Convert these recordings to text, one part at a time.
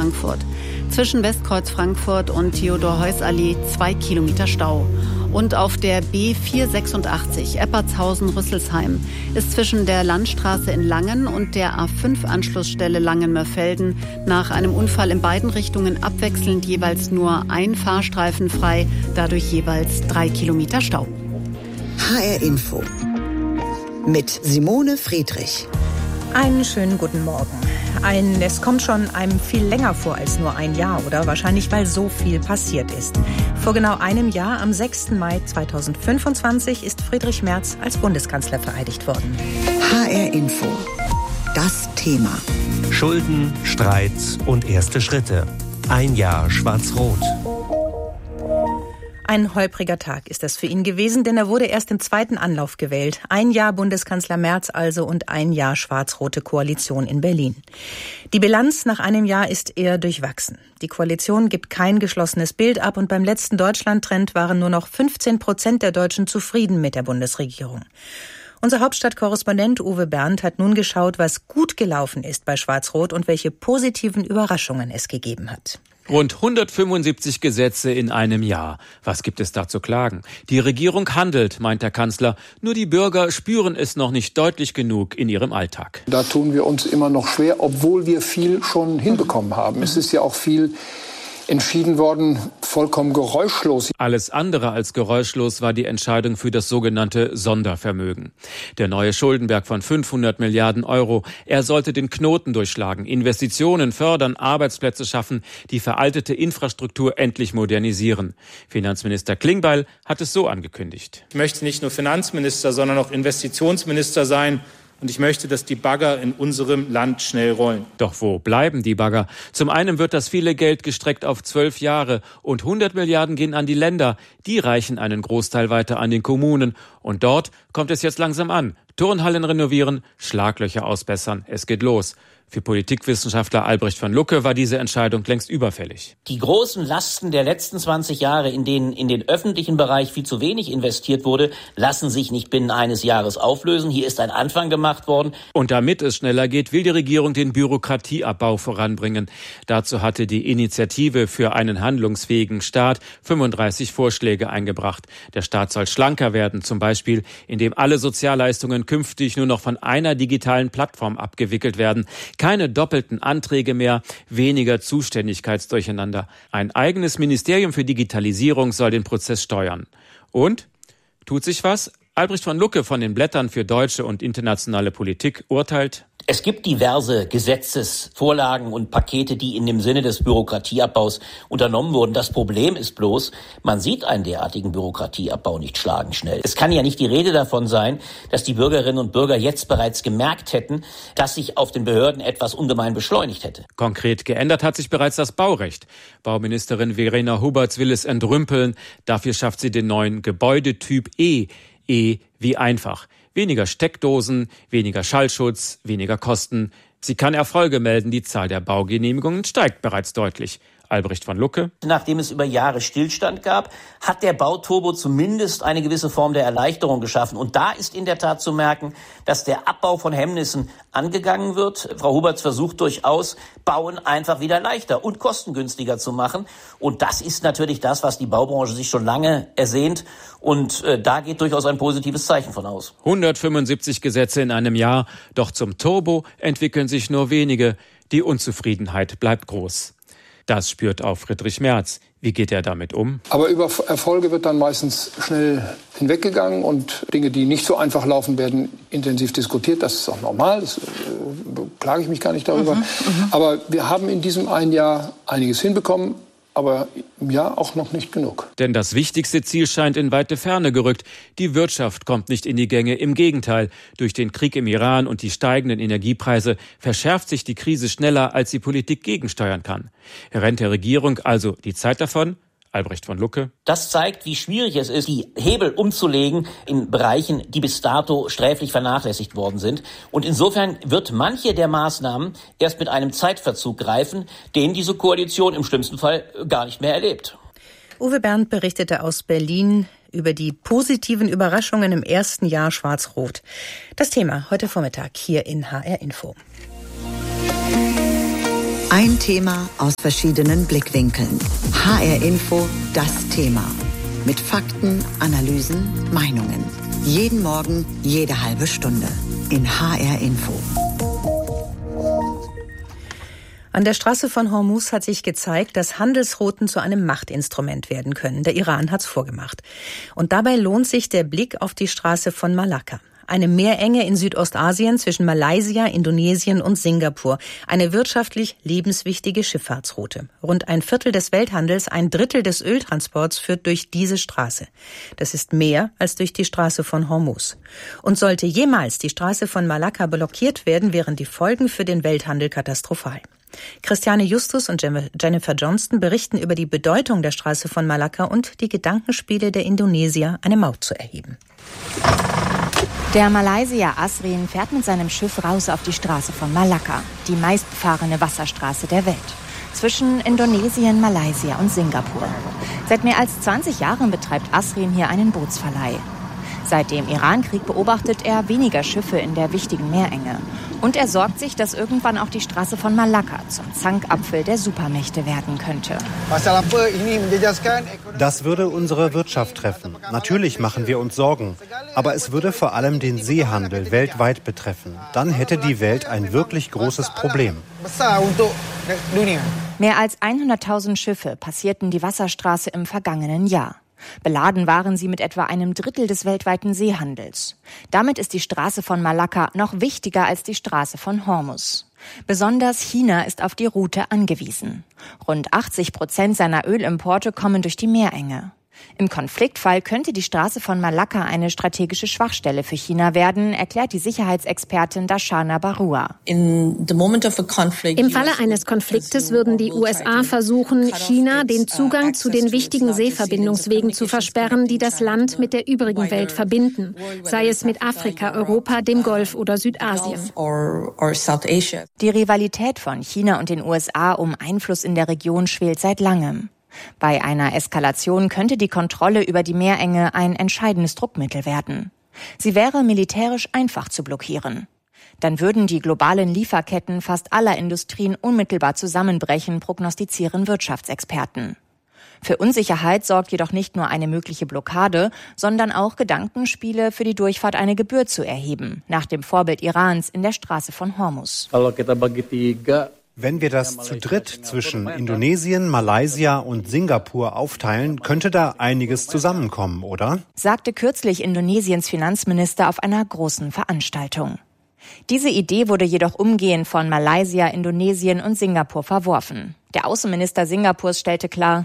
Frankfurt. Zwischen Westkreuz Frankfurt und Theodor-Heuss-Allee 2 Kilometer Stau. Und auf der B486 Eppertshausen-Rüsselsheim ist zwischen der Landstraße in Langen und der A5-Anschlussstelle Langen-Mörfelden nach einem Unfall in beiden Richtungen abwechselnd jeweils nur ein Fahrstreifen frei, dadurch jeweils 3 Kilometer Stau. HR Info mit Simone Friedrich. Einen schönen guten Morgen. Es kommt schon einem viel länger vor als nur ein Jahr, oder? Wahrscheinlich, weil so viel passiert ist. Vor genau einem Jahr, am 6. Mai 2025, ist Friedrich Merz als Bundeskanzler vereidigt worden. HR Info. Das Thema. Schulden, Streit und erste Schritte. Ein Jahr Schwarz-Rot. Ein holpriger Tag ist das für ihn gewesen, denn er wurde erst im zweiten Anlauf gewählt. Ein Jahr Bundeskanzler Merz also und ein Jahr schwarz-rote Koalition in Berlin. Die Bilanz nach einem Jahr ist eher durchwachsen. Die Koalition gibt kein geschlossenes Bild ab und beim letzten Deutschland-Trend waren nur noch 15% der Deutschen zufrieden mit der Bundesregierung. Unser Hauptstadtkorrespondent Uwe Bernd hat nun geschaut, was gut gelaufen ist bei Schwarz-Rot und welche positiven Überraschungen es gegeben hat. Rund 175 Gesetze in einem Jahr. Was gibt es da zu klagen? Die Regierung handelt, meint der Kanzler. Nur die Bürger spüren es noch nicht deutlich genug in ihrem Alltag. Da tun wir uns immer noch schwer, obwohl wir viel schon hinbekommen haben. Es ist ja auch viel entschieden worden, vollkommen geräuschlos. Alles andere als geräuschlos war die Entscheidung für das sogenannte Sondervermögen. Der neue Schuldenberg von 500 Milliarden Euro. Er sollte den Knoten durchschlagen, Investitionen fördern, Arbeitsplätze schaffen, die veraltete Infrastruktur endlich modernisieren. Finanzminister Klingbeil hat es so angekündigt. Ich möchte nicht nur Finanzminister, sondern auch Investitionsminister sein. Und ich möchte, dass die Bagger in unserem Land schnell rollen. Doch wo bleiben die Bagger? Zum einen wird das viele Geld gestreckt auf 12 Jahre und 100 Milliarden gehen an die Länder. Die reichen einen Großteil weiter an den Kommunen. Und dort kommt es jetzt langsam an. Turnhallen renovieren, Schlaglöcher ausbessern. Es geht los. Für Politikwissenschaftler Albrecht von Lucke war diese Entscheidung längst überfällig. Die großen Lasten der letzten 20 Jahre, in denen in den öffentlichen Bereich viel zu wenig investiert wurde, lassen sich nicht binnen eines Jahres auflösen. Hier ist ein Anfang gemacht worden. Und damit es schneller geht, will die Regierung den Bürokratieabbau voranbringen. Dazu hatte die Initiative für einen handlungsfähigen Staat 35 Vorschläge eingebracht. Der Staat soll schlanker werden, zum Beispiel, indem alle Sozialleistungen künftig nur noch von einer digitalen Plattform abgewickelt werden. Keine doppelten Anträge mehr, weniger Zuständigkeitsdurcheinander. Ein eigenes Ministerium für Digitalisierung soll den Prozess steuern. Und? Tut sich was? Albrecht von Lucke von den Blättern für deutsche und internationale Politik urteilt: Es gibt diverse Gesetzesvorlagen und Pakete, die in dem Sinne des Bürokratieabbaus unternommen wurden. Das Problem ist bloß, man sieht einen derartigen Bürokratieabbau nicht schlagenschnell. Es kann ja nicht die Rede davon sein, dass die Bürgerinnen und Bürger jetzt bereits gemerkt hätten, dass sich auf den Behörden etwas ungemein beschleunigt hätte. Konkret geändert hat sich bereits das Baurecht. Bauministerin Verena Huberts will es entrümpeln. Dafür schafft sie den neuen Gebäudetyp E. E wie einfach. Weniger Steckdosen, weniger Schallschutz, weniger Kosten. Sie kann Erfolge melden. Die Zahl der Baugenehmigungen steigt bereits deutlich. Albrecht von Lucke. Nachdem es über Jahre Stillstand gab, hat der Bauturbo zumindest eine gewisse Form der Erleichterung geschaffen. Und da ist in der Tat zu merken, dass der Abbau von Hemmnissen angegangen wird. Frau Huberts versucht durchaus, Bauen einfach wieder leichter und kostengünstiger zu machen. Und das ist natürlich das, was die Baubranche sich schon lange ersehnt. Und da geht durchaus ein positives Zeichen von aus. 175 Gesetze in einem Jahr. Doch zum Turbo entwickeln sich nur wenige. Die Unzufriedenheit bleibt groß. Das spürt auch Friedrich Merz. Wie geht er damit um? Aber über Erfolge wird dann meistens schnell hinweggegangen und Dinge, die nicht so einfach laufen, werden intensiv diskutiert. Das ist auch normal, das klage ich mich gar nicht darüber. Aber wir haben in diesem einen Jahr einiges hinbekommen. Aber ja, auch noch nicht genug. Denn das wichtigste Ziel scheint in weite Ferne gerückt. Die Wirtschaft kommt nicht in die Gänge. Im Gegenteil, durch den Krieg im Iran und die steigenden Energiepreise verschärft sich die Krise schneller, als die Politik gegensteuern kann. Rennt der Regierung also die Zeit davon? Albrecht von Lucke. Das zeigt, wie schwierig es ist, die Hebel umzulegen in Bereichen, die bis dato sträflich vernachlässigt worden sind. Und insofern wird manche der Maßnahmen erst mit einem Zeitverzug greifen, den diese Koalition im schlimmsten Fall gar nicht mehr erlebt. Uwe Bernd berichtete aus Berlin über die positiven Überraschungen im ersten Jahr Schwarz-Rot. Das Thema heute Vormittag hier in HR Info. Ein Thema aus verschiedenen Blickwinkeln. HR Info, das Thema. Mit Fakten, Analysen, Meinungen. Jeden Morgen, jede halbe Stunde. In HR Info. An der Straße von Hormuz hat sich gezeigt, dass Handelsrouten zu einem Machtinstrument werden können. Der Iran hat's vorgemacht. Und dabei lohnt sich der Blick auf die Straße von Malakka. Eine Meerenge in Südostasien zwischen Malaysia, Indonesien und Singapur. Eine wirtschaftlich lebenswichtige Schifffahrtsroute. Rund 1/4 des Welthandels, 1/3 des Öltransports führt durch diese Straße. Das ist mehr als durch die Straße von Hormuz. Und sollte jemals die Straße von Malakka blockiert werden, wären die Folgen für den Welthandel katastrophal. Christiane Justus und Jennifer Johnston berichten über die Bedeutung der Straße von Malakka und die Gedankenspiele der Indonesier, eine Maut zu erheben. Der Malaysier Asrin fährt mit seinem Schiff raus auf die Straße von Malakka, die meistbefahrene Wasserstraße der Welt, zwischen Indonesien, Malaysia und Singapur. Seit mehr als 20 Jahren betreibt Asrin hier einen Bootsverleih. Seit dem Iran-Krieg beobachtet er weniger Schiffe in der wichtigen Meerenge. Und er sorgt sich, dass irgendwann auch die Straße von Malakka zum Zankapfel der Supermächte werden könnte. Das würde unsere Wirtschaft treffen. Natürlich machen wir uns Sorgen. Aber es würde vor allem den Seehandel weltweit betreffen. Dann hätte die Welt ein wirklich großes Problem. Mehr als 100.000 Schiffe passierten die Wasserstraße im vergangenen Jahr. Beladen waren sie mit etwa 1/3 des weltweiten Seehandels. Damit ist die Straße von Malakka noch wichtiger als die Straße von Hormuz. Besonders China ist auf die Route angewiesen. Rund 80% seiner Ölimporte kommen durch die Meerenge. Im Konfliktfall könnte die Straße von Malakka eine strategische Schwachstelle für China werden, erklärt die Sicherheitsexpertin Darshana Barua. Im Falle eines Konfliktes würden die USA versuchen, China den Zugang zu den wichtigen Seeverbindungswegen zu versperren, die das Land mit der übrigen Welt verbinden, sei es mit Afrika, Europa, dem Golf oder Südasien. Die Rivalität von China und den USA um Einfluss in der Region schwelt seit langem. Bei einer Eskalation könnte die Kontrolle über die Meerenge ein entscheidendes Druckmittel werden. Sie wäre militärisch einfach zu blockieren. Dann würden die globalen Lieferketten fast aller Industrien unmittelbar zusammenbrechen, prognostizieren Wirtschaftsexperten. Für Unsicherheit sorgt jedoch nicht nur eine mögliche Blockade, sondern auch Gedankenspiele, für die Durchfahrt eine Gebühr zu erheben, nach dem Vorbild Irans in der Straße von Hormuz. Wenn wir das zu dritt zwischen Indonesien, Malaysia und Singapur aufteilen, könnte da einiges zusammenkommen, oder? Sagte kürzlich Indonesiens Finanzminister auf einer großen Veranstaltung. Diese Idee wurde jedoch umgehend von Malaysia, Indonesien und Singapur verworfen. Der Außenminister Singapurs stellte klar,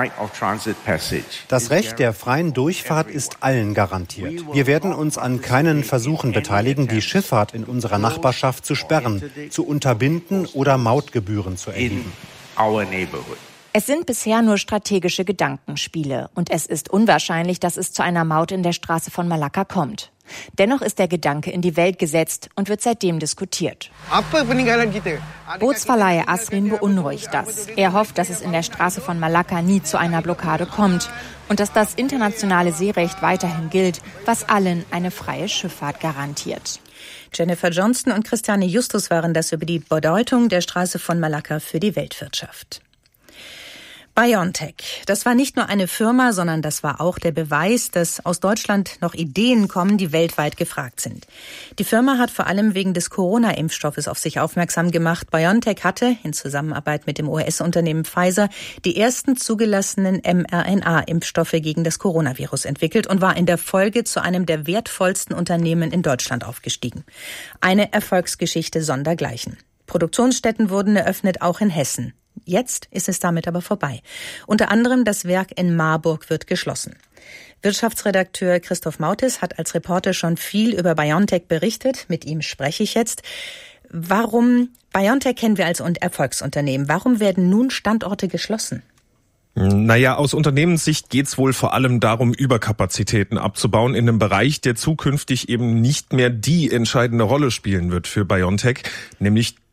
das Recht der freien Durchfahrt ist allen garantiert. Wir werden uns an keinen Versuchen beteiligen, die Schifffahrt in unserer Nachbarschaft zu sperren, zu unterbinden oder Mautgebühren zu erheben. Es sind bisher nur strategische Gedankenspiele und es ist unwahrscheinlich, dass es zu einer Maut in der Straße von Malakka kommt. Dennoch ist der Gedanke in die Welt gesetzt und wird seitdem diskutiert. Bootsverleiher Asrin beunruhigt das. Er hofft, dass es in der Straße von Malakka nie zu einer Blockade kommt und dass das internationale Seerecht weiterhin gilt, was allen eine freie Schifffahrt garantiert. Jennifer Johnston und Christiane Justus waren das über die Bedeutung der Straße von Malakka für die Weltwirtschaft. BioNTech. Das war nicht nur eine Firma, sondern das war auch der Beweis, dass aus Deutschland noch Ideen kommen, die weltweit gefragt sind. Die Firma hat vor allem wegen des Corona-Impfstoffes auf sich aufmerksam gemacht. BioNTech hatte in Zusammenarbeit mit dem US-Unternehmen Pfizer die ersten zugelassenen mRNA-Impfstoffe gegen das Coronavirus entwickelt und war in der Folge zu einem der wertvollsten Unternehmen in Deutschland aufgestiegen. Eine Erfolgsgeschichte sondergleichen. Produktionsstätten wurden eröffnet, auch in Hessen. Jetzt ist es damit aber vorbei. Unter anderem das Werk in Marburg wird geschlossen. Wirtschaftsredakteur Christoph Mautis hat als Reporter schon viel über BioNTech berichtet. Mit ihm spreche ich jetzt. BioNTech kennen wir als Erfolgsunternehmen. Warum werden nun Standorte geschlossen? Naja, aus Unternehmenssicht geht's wohl vor allem darum, Überkapazitäten abzubauen in einem Bereich, der zukünftig eben nicht mehr die entscheidende Rolle spielen wird für BioNTech, nämlich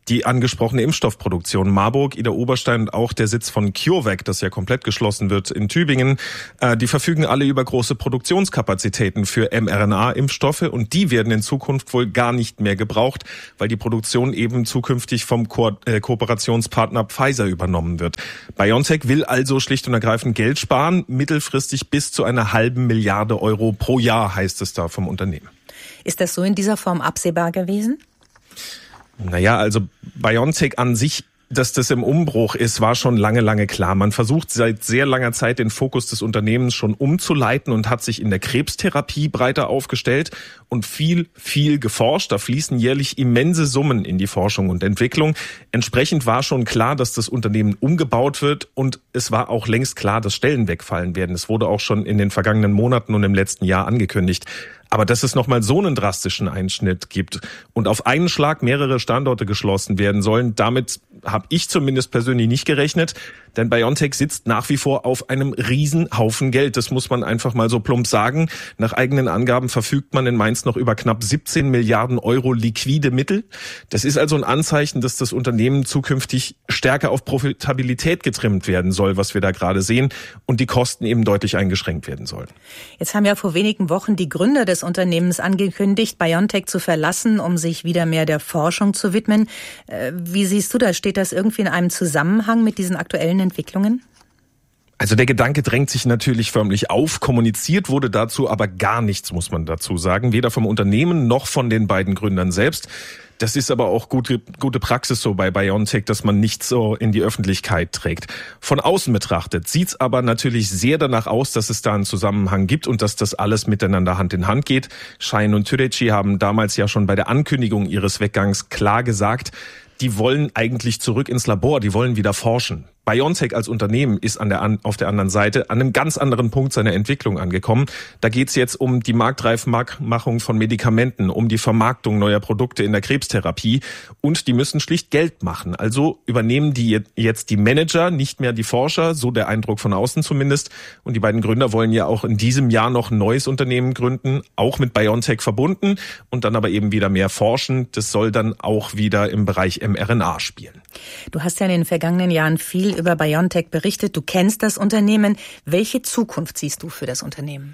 die angesprochene Impfstoffproduktion. Marburg, Ida Oberstein und auch der Sitz von CureVac, das ja komplett geschlossen wird in Tübingen, die verfügen alle über große Produktionskapazitäten für mRNA-Impfstoffe und die werden in Zukunft wohl gar nicht mehr gebraucht, weil die Produktion eben zukünftig vom Kooperationspartner Pfizer übernommen wird. BioNTech will also schlicht und ergreifend Geld sparen, mittelfristig bis zu einer halben Milliarde Euro pro Jahr, heißt es da vom Unternehmen. Ist das so in dieser Form absehbar gewesen? Naja, also BioNTech an sich, dass das im Umbruch ist, war schon lange klar. Man versucht seit sehr langer Zeit den Fokus des Unternehmens schon umzuleiten und hat sich in der Krebstherapie breiter aufgestellt und viel geforscht. Da fließen jährlich immense Summen in die Forschung und Entwicklung. Entsprechend war schon klar, dass das Unternehmen umgebaut wird und es war auch längst klar, dass Stellen wegfallen werden. Es wurde auch schon in den vergangenen Monaten und im letzten Jahr angekündigt. Aber dass es nochmal so einen drastischen Einschnitt gibt und auf einen Schlag mehrere Standorte geschlossen werden sollen, damit habe ich zumindest persönlich nicht gerechnet. Denn BioNTech sitzt nach wie vor auf einem Riesenhaufen Geld. Das muss man einfach mal so plump sagen. Nach eigenen Angaben verfügt man in Mainz noch über knapp 17 Milliarden Euro liquide Mittel. Das ist also ein Anzeichen, dass das Unternehmen zukünftig stärker auf Profitabilität getrimmt werden soll, was wir da gerade sehen, und die Kosten eben deutlich eingeschränkt werden sollen. Jetzt haben ja vor wenigen Wochen die Gründer des Unternehmens angekündigt, BioNTech zu verlassen, um sich wieder mehr der Forschung zu widmen. Wie siehst du das? Steht das irgendwie in einem Zusammenhang mit diesen aktuellen Entwicklungen? Also der Gedanke drängt sich natürlich förmlich auf. Kommuniziert wurde dazu aber gar nichts, muss man dazu sagen. Weder vom Unternehmen noch von den beiden Gründern selbst. Das ist aber auch gute Praxis so bei BioNTech, dass man nichts so in die Öffentlichkeit trägt. Von außen betrachtet sieht's aber natürlich sehr danach aus, dass es da einen Zusammenhang gibt und dass das alles miteinander Hand in Hand geht. Schein und Türeci haben damals ja schon bei der Ankündigung ihres Weggangs klar gesagt, die wollen eigentlich zurück ins Labor, die wollen wieder forschen. BioNTech als Unternehmen ist auf der anderen Seite an einem ganz anderen Punkt seiner Entwicklung angekommen. Da geht's jetzt um die Marktreifmachung von Medikamenten, um die Vermarktung neuer Produkte in der Krebstherapie und die müssen schlicht Geld machen. Also übernehmen die jetzt die Manager, nicht mehr die Forscher, so der Eindruck von außen zumindest. Und die beiden Gründer wollen ja auch in diesem Jahr noch ein neues Unternehmen gründen, auch mit BioNTech verbunden und dann aber eben wieder mehr forschen. Das soll dann auch wieder im Bereich mRNA spielen. Du hast ja in den vergangenen Jahren viel über BioNTech berichtet. Du kennst das Unternehmen. Welche Zukunft siehst du für das Unternehmen?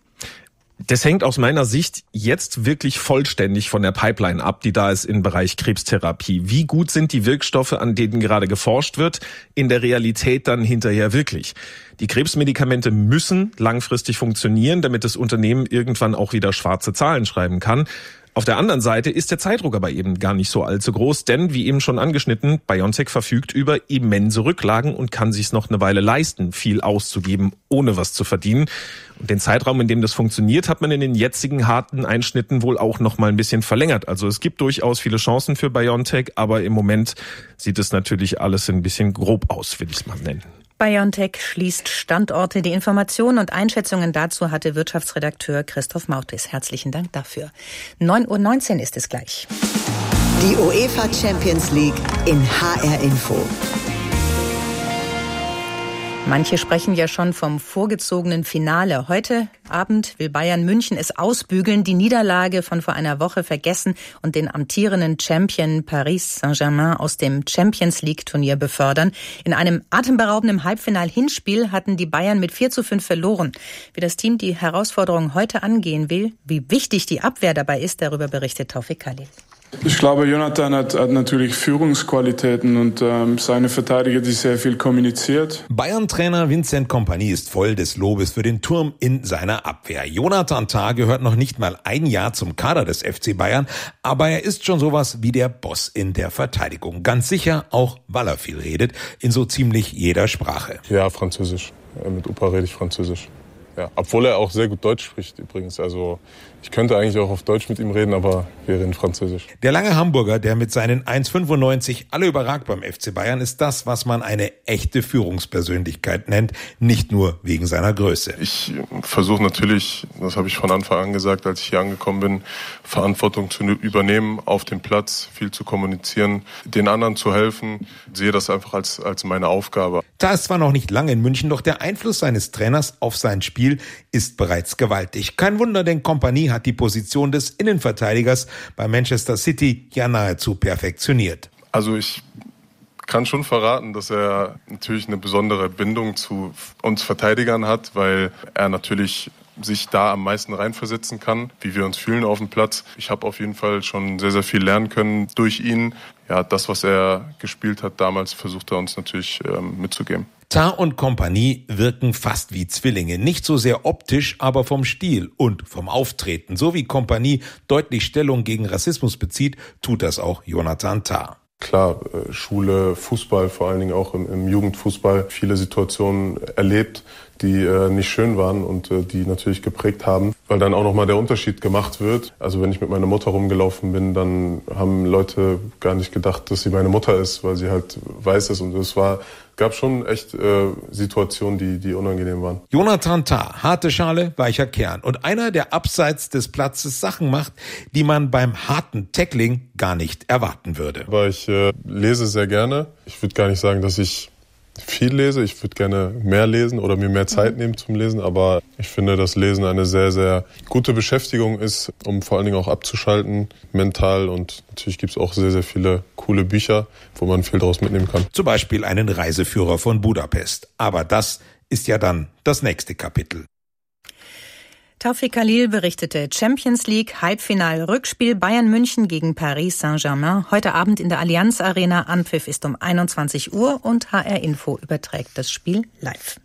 Das hängt aus meiner Sicht jetzt wirklich vollständig von der Pipeline ab, die da ist im Bereich Krebstherapie. Wie gut sind die Wirkstoffe, an denen gerade geforscht wird, in der Realität dann hinterher wirklich? Die Krebsmedikamente müssen langfristig funktionieren, damit das Unternehmen irgendwann auch wieder schwarze Zahlen schreiben kann. Auf der anderen Seite ist der Zeitdruck aber eben gar nicht so allzu groß, denn wie eben schon angeschnitten, BioNTech verfügt über immense Rücklagen und kann sich's noch eine Weile leisten, viel auszugeben, ohne was zu verdienen. Und den Zeitraum, in dem das funktioniert, hat man in den jetzigen harten Einschnitten wohl auch noch mal ein bisschen verlängert. Also es gibt durchaus viele Chancen für BioNTech, aber im Moment sieht es natürlich alles ein bisschen grob aus, will ich es mal nennen. BioNTech schließt Standorte. Die Informationen und Einschätzungen dazu hatte Wirtschaftsredakteur Christoph Mautis. Herzlichen Dank dafür. 9:19 Uhr ist es gleich. Die UEFA Champions League in HR Info. Manche sprechen ja schon vom vorgezogenen Finale. Heute Abend will Bayern München es ausbügeln, die Niederlage von vor einer Woche vergessen und den amtierenden Champion Paris Saint-Germain aus dem Champions-League-Turnier befördern. In einem atemberaubenden Halbfinal-Hinspiel hatten die Bayern mit 4:5 verloren. Wie das Team die Herausforderung heute angehen will, wie wichtig die Abwehr dabei ist, darüber berichtet Taufik Khalil. Ich glaube, Jonathan hat natürlich Führungsqualitäten und seine Verteidiger, die sehr viel kommuniziert. Bayern-Trainer Vincent Kompany ist voll des Lobes für den Turm in seiner Abwehr. Jonathan Tah gehört noch nicht mal ein Jahr zum Kader des FC Bayern, aber er ist schon sowas wie der Boss in der Verteidigung. Ganz sicher, auch weil er viel redet, in so ziemlich jeder Sprache. Ja, Französisch. Mit Opa rede ich Französisch. Ja, obwohl er auch sehr gut Deutsch spricht übrigens. Also ich könnte eigentlich auch auf Deutsch mit ihm reden, aber wir reden Französisch. Der lange Hamburger, der mit seinen 1,95 alle überragt beim FC Bayern, ist das, was man eine echte Führungspersönlichkeit nennt, nicht nur wegen seiner Größe. Ich versuche natürlich, das habe ich von Anfang an gesagt, als ich hier angekommen bin, Verantwortung zu übernehmen auf dem Platz, viel zu kommunizieren, den anderen zu helfen. Ich sehe das einfach als meine Aufgabe. Da ist zwar noch nicht lange in München, doch der Einfluss seines Trainers auf sein Spiel ist bereits gewaltig. Kein Wunder, denn Kompany hat die Position des Innenverteidigers bei Manchester City ja nahezu perfektioniert. Also ich kann schon verraten, dass er natürlich eine besondere Bindung zu uns Verteidigern hat, weil er natürlich sich da am meisten reinversetzen kann, wie wir uns fühlen auf dem Platz. Ich habe auf jeden Fall schon sehr, sehr viel lernen können durch ihn. Ja, das, was er gespielt hat damals, versucht er uns natürlich mitzugeben. Tah und Kompanie wirken fast wie Zwillinge. Nicht so sehr optisch, aber vom Stil und vom Auftreten. So wie Kompanie deutlich Stellung gegen Rassismus bezieht, tut das auch Jonathan Tah. Klar, Schule, Fußball, vor allen Dingen auch im Jugendfußball, viele Situationen erlebt, die nicht schön waren und die natürlich geprägt haben, weil dann auch nochmal der Unterschied gemacht wird. Also wenn ich mit meiner Mutter rumgelaufen bin, dann haben Leute gar nicht gedacht, dass sie meine Mutter ist, weil sie halt weiß ist. Und gab schon echt Situationen, die unangenehm waren. Jonathan Tah, harte Schale, weicher Kern und einer, der abseits des Platzes Sachen macht, die man beim harten Tackling gar nicht erwarten würde. Aber ich lese sehr gerne. Ich würde gar nicht sagen, dass ich viel lese. Ich würde gerne mehr lesen oder mir mehr Zeit nehmen zum Lesen. Aber ich finde, dass Lesen eine sehr, sehr gute Beschäftigung ist, um vor allen Dingen auch abzuschalten, mental. Und natürlich gibt es auch sehr, sehr viele coole Bücher, wo man viel daraus mitnehmen kann. Zum Beispiel einen Reiseführer von Budapest. Aber das ist ja dann das nächste Kapitel. Taufik Khalil berichtete Champions League, Halbfinal-Rückspiel Bayern München gegen Paris Saint-Germain. Heute Abend in der Allianz Arena. Anpfiff ist um 21 Uhr und HR Info überträgt das Spiel live.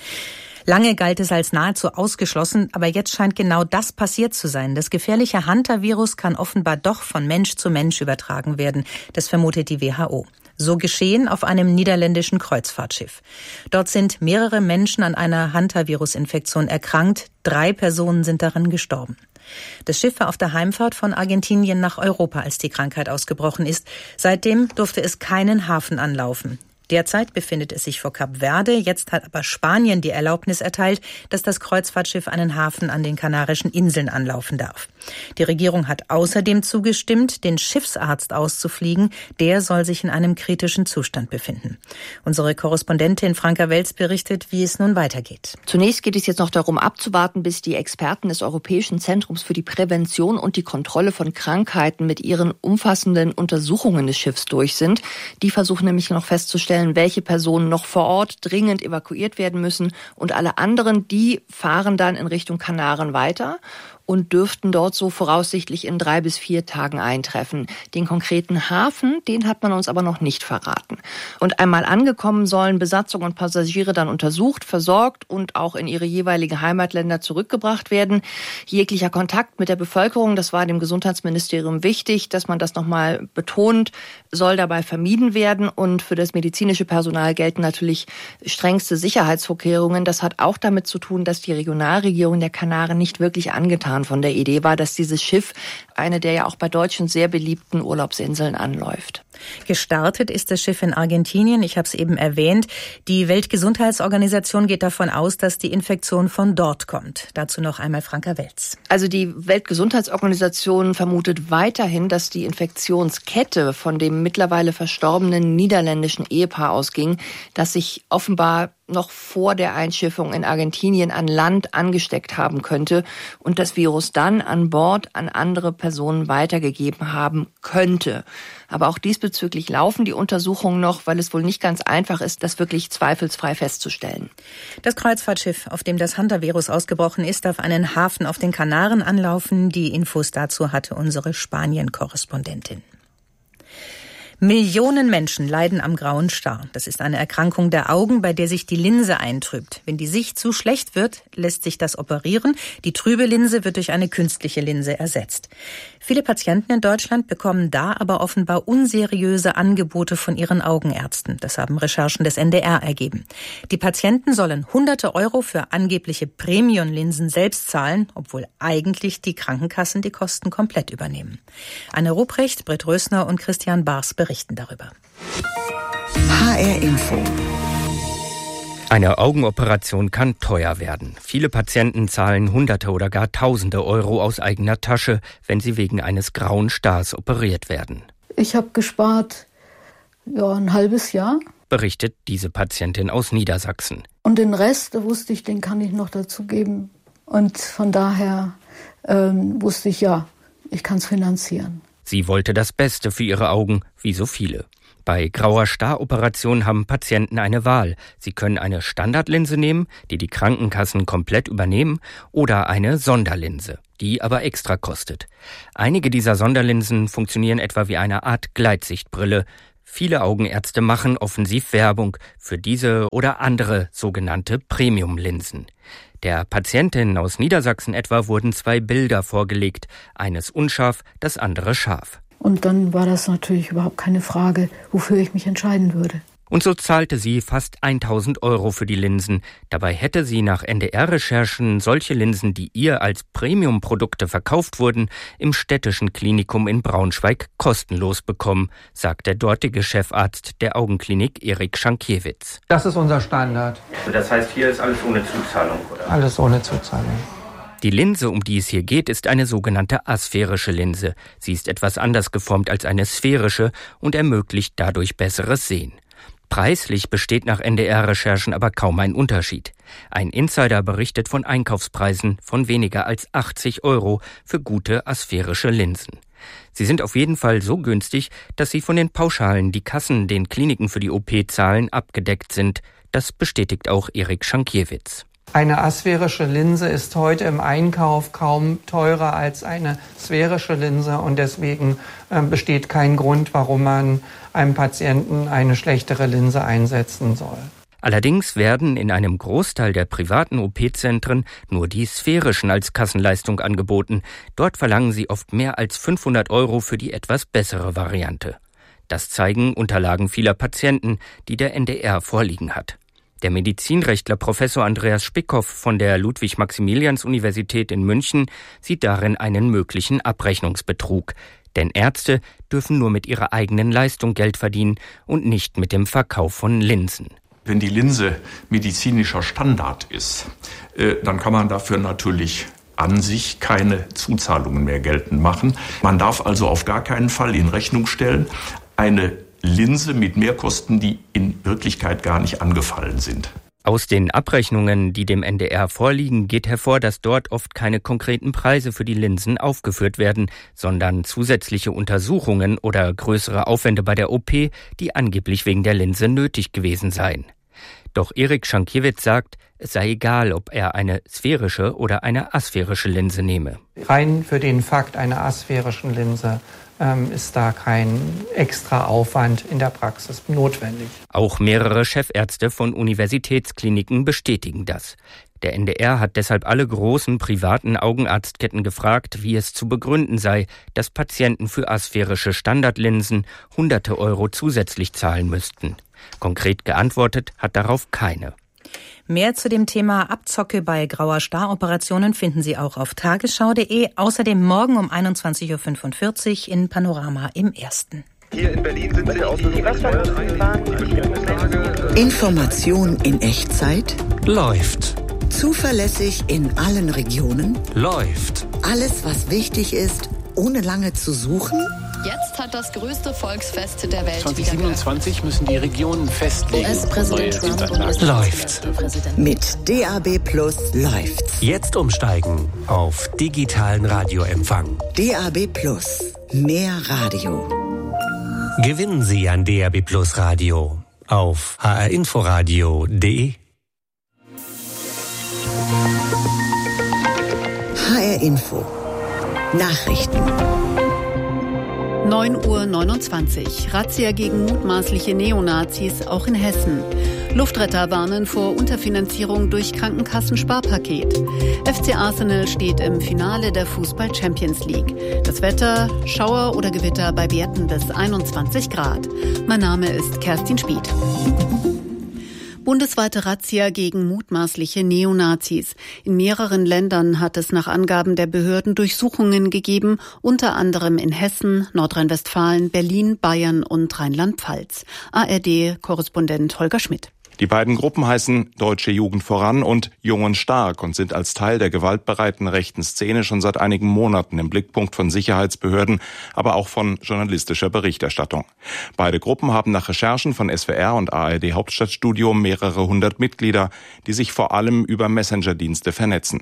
Lange galt es als nahezu ausgeschlossen, aber jetzt scheint genau das passiert zu sein. Das gefährliche Hantavirus kann offenbar doch von Mensch zu Mensch übertragen werden. Das vermutet die WHO. So geschehen auf einem niederländischen Kreuzfahrtschiff. Dort sind mehrere Menschen an einer Hantavirus-Infektion erkrankt. 3 Personen sind daran gestorben. Das Schiff war auf der Heimfahrt von Argentinien nach Europa, als die Krankheit ausgebrochen ist. Seitdem durfte es keinen Hafen anlaufen. Derzeit befindet es sich vor Kap Verde. Jetzt hat aber Spanien die Erlaubnis erteilt, dass das Kreuzfahrtschiff einen Hafen an den Kanarischen Inseln anlaufen darf. Die Regierung hat außerdem zugestimmt, den Schiffsarzt auszufliegen. Der soll sich in einem kritischen Zustand befinden. Unsere Korrespondentin Franka Welz berichtet, wie es nun weitergeht. Zunächst geht es jetzt noch darum abzuwarten, bis die Experten des Europäischen Zentrums für die Prävention und die Kontrolle von Krankheiten mit ihren umfassenden Untersuchungen des Schiffs durch sind. Die versuchen nämlich noch festzustellen, welche Personen noch vor Ort dringend evakuiert werden müssen. Und alle anderen, die fahren dann in Richtung Kanaren weiter und dürften dort so voraussichtlich in 3 bis 4 Tagen eintreffen. Den konkreten Hafen, den hat man uns aber noch nicht verraten. Und einmal angekommen sollen Besatzung und Passagiere dann untersucht, versorgt und auch in ihre jeweilige Heimatländer zurückgebracht werden. Jeglicher Kontakt mit der Bevölkerung, das war dem Gesundheitsministerium wichtig, dass man das nochmal betont, soll dabei vermieden werden. Und für das medizinische Personal gelten natürlich strengste Sicherheitsvorkehrungen. Das hat auch damit zu tun, dass die Regionalregierung der Kanaren nicht wirklich angetan von der Idee war, dass dieses Schiff eine der ja auch bei Deutschen sehr beliebten Urlaubsinseln anläuft. Gestartet ist das Schiff in Argentinien, ich habe es eben erwähnt. Die Weltgesundheitsorganisation geht davon aus, dass die Infektion von dort kommt. Dazu noch einmal Franka Welz. Also die Weltgesundheitsorganisation vermutet weiterhin, dass die Infektionskette von dem mittlerweile verstorbenen niederländischen Ehepaar ausging, das sich offenbar noch vor der Einschiffung in Argentinien an Land angesteckt haben könnte und das Virus dann an Bord an andere Personen weitergegeben haben könnte. Aber auch diesbezüglich laufen die Untersuchungen noch, weil es wohl nicht ganz einfach ist, das wirklich zweifelsfrei festzustellen. Das Kreuzfahrtschiff, auf dem das Hantavirus ausgebrochen ist, darf einen Hafen auf den Kanaren anlaufen. Die Infos dazu hatte unsere Spanien-Korrespondentin. Millionen Menschen leiden am grauen Star. Das ist eine Erkrankung der Augen, bei der sich die Linse eintrübt. Wenn die Sicht zu schlecht wird, lässt sich das operieren. Die trübe Linse wird durch eine künstliche Linse ersetzt. Viele Patienten in Deutschland bekommen da aber offenbar unseriöse Angebote von ihren Augenärzten. Das haben Recherchen des NDR ergeben. Die Patienten sollen Hunderte Euro für angebliche Premium-Linsen selbst zahlen, obwohl eigentlich die Krankenkassen die Kosten komplett übernehmen. Anne Ruprecht, Britt Rösner und Christian Bars berichten darüber. HR Info. Eine Augenoperation kann teuer werden. Viele Patienten zahlen Hunderte oder gar Tausende Euro aus eigener Tasche, wenn sie wegen eines grauen Stars operiert werden. Ich habe gespart, ein halbes Jahr. Berichtet diese Patientin aus Niedersachsen. Und den Rest, wusste ich, den kann ich noch dazu geben. Und von daher wusste ich, ich kann es finanzieren. Sie wollte das Beste für ihre Augen, wie so viele. Bei grauer Star-Operationen haben Patienten eine Wahl. Sie können eine Standardlinse nehmen, die die Krankenkassen komplett übernehmen, oder eine Sonderlinse, die aber extra kostet. Einige dieser Sonderlinsen funktionieren etwa wie eine Art Gleitsichtbrille. Viele Augenärzte machen offensiv Werbung für diese oder andere sogenannte Premium-Linsen. Der Patientin aus Niedersachsen etwa wurden 2 Bilder vorgelegt, eines unscharf, das andere scharf. Und dann war das natürlich überhaupt keine Frage, wofür ich mich entscheiden würde. Und so zahlte sie fast 1.000 € für die Linsen. Dabei hätte sie nach NDR-Recherchen solche Linsen, die ihr als Premium-Produkte verkauft wurden, im städtischen Klinikum in Braunschweig kostenlos bekommen, sagt der dortige Chefarzt der Augenklinik Erik Schankiewicz. Das ist unser Standard. Das heißt, hier ist alles ohne Zuzahlung, oder? Alles ohne Zuzahlung. Die Linse, um die es hier geht, ist eine sogenannte asphärische Linse. Sie ist etwas anders geformt als eine sphärische und ermöglicht dadurch besseres Sehen. Preislich besteht nach NDR-Recherchen aber kaum ein Unterschied. Ein Insider berichtet von Einkaufspreisen von weniger als 80 € für gute asphärische Linsen. Sie sind auf jeden Fall so günstig, dass sie von den Pauschalen, die Kassen den Kliniken für die OP zahlen, abgedeckt sind. Das bestätigt auch Erik Schankiewicz. Eine asphärische Linse ist heute im Einkauf kaum teurer als eine sphärische Linse und deswegen besteht kein Grund, warum man einem Patienten eine schlechtere Linse einsetzen soll. Allerdings werden in einem Großteil der privaten OP-Zentren nur die sphärischen als Kassenleistung angeboten. Dort verlangen sie oft mehr als 500 € für die etwas bessere Variante. Das zeigen Unterlagen vieler Patienten, die der NDR vorliegen hat. Der Medizinrechtler Professor Andreas Spickhoff von der Ludwig-Maximilians-Universität in München sieht darin einen möglichen Abrechnungsbetrug. Denn Ärzte dürfen nur mit ihrer eigenen Leistung Geld verdienen und nicht mit dem Verkauf von Linsen. Wenn die Linse medizinischer Standard ist, dann kann man dafür natürlich an sich keine Zuzahlungen mehr geltend machen. Man darf also auf gar keinen Fall in Rechnung stellen, eine Linse mit Mehrkosten, die in Wirklichkeit gar nicht angefallen sind. Aus den Abrechnungen, die dem NDR vorliegen, geht hervor, dass dort oft keine konkreten Preise für die Linsen aufgeführt werden, sondern zusätzliche Untersuchungen oder größere Aufwände bei der OP, die angeblich wegen der Linse nötig gewesen seien. Doch Erik Schankiewicz sagt, es sei egal, ob er eine sphärische oder eine asphärische Linse nehme. Rein für den Fakt einer asphärischen Linse ist da kein extra Aufwand in der Praxis notwendig. Auch mehrere Chefärzte von Universitätskliniken bestätigen das. Der NDR hat deshalb alle großen privaten Augenarztketten gefragt, wie es zu begründen sei, dass Patienten für asphärische Standardlinsen Hunderte € zusätzlich zahlen müssten. Konkret geantwortet hat darauf keine. Mehr zu dem Thema Abzocke bei Grauer-Star-Operationen finden Sie auch auf tagesschau.de. Außerdem morgen um 21.45 Uhr in Panorama im Ersten. Hier in Berlin sind Sie auf Information in Echtzeit. Läuft. Zuverlässig in allen Regionen. Läuft. Alles, was wichtig ist, ohne lange zu suchen. Jetzt hat das größte Volksfest der Welt 2027 müssen die Regionen festlegen. US-Präsident Trump läuft. Mit DAB+ läuft's. Jetzt umsteigen auf digitalen Radioempfang. DAB+, mehr Radio. Gewinnen Sie ein DAB+ Radio auf hrinforadio.de. HR Info. Nachrichten. 9:29 Uhr. Razzia gegen mutmaßliche Neonazis, auch in Hessen. Luftretter warnen vor Unterfinanzierung durch Krankenkassen-Sparpaket. FC Arsenal steht im Finale der Fußball-Champions League. Das Wetter, Schauer oder Gewitter bei Werten bis 21 Grad. Mein Name ist Kerstin Spieth. Bundesweite Razzia gegen mutmaßliche Neonazis. In mehreren Ländern hat es nach Angaben der Behörden Durchsuchungen gegeben, unter anderem in Hessen, Nordrhein-Westfalen, Berlin, Bayern und Rheinland-Pfalz. ARD-Korrespondent Holger Schmidt. Die beiden Gruppen heißen Deutsche Jugend voran und Jungen stark und sind als Teil der gewaltbereiten rechten Szene schon seit einigen Monaten im Blickpunkt von Sicherheitsbehörden, aber auch von journalistischer Berichterstattung. Beide Gruppen haben nach Recherchen von SWR und ARD Hauptstadtstudio mehrere hundert Mitglieder, die sich vor allem über Messenger-Dienste vernetzen.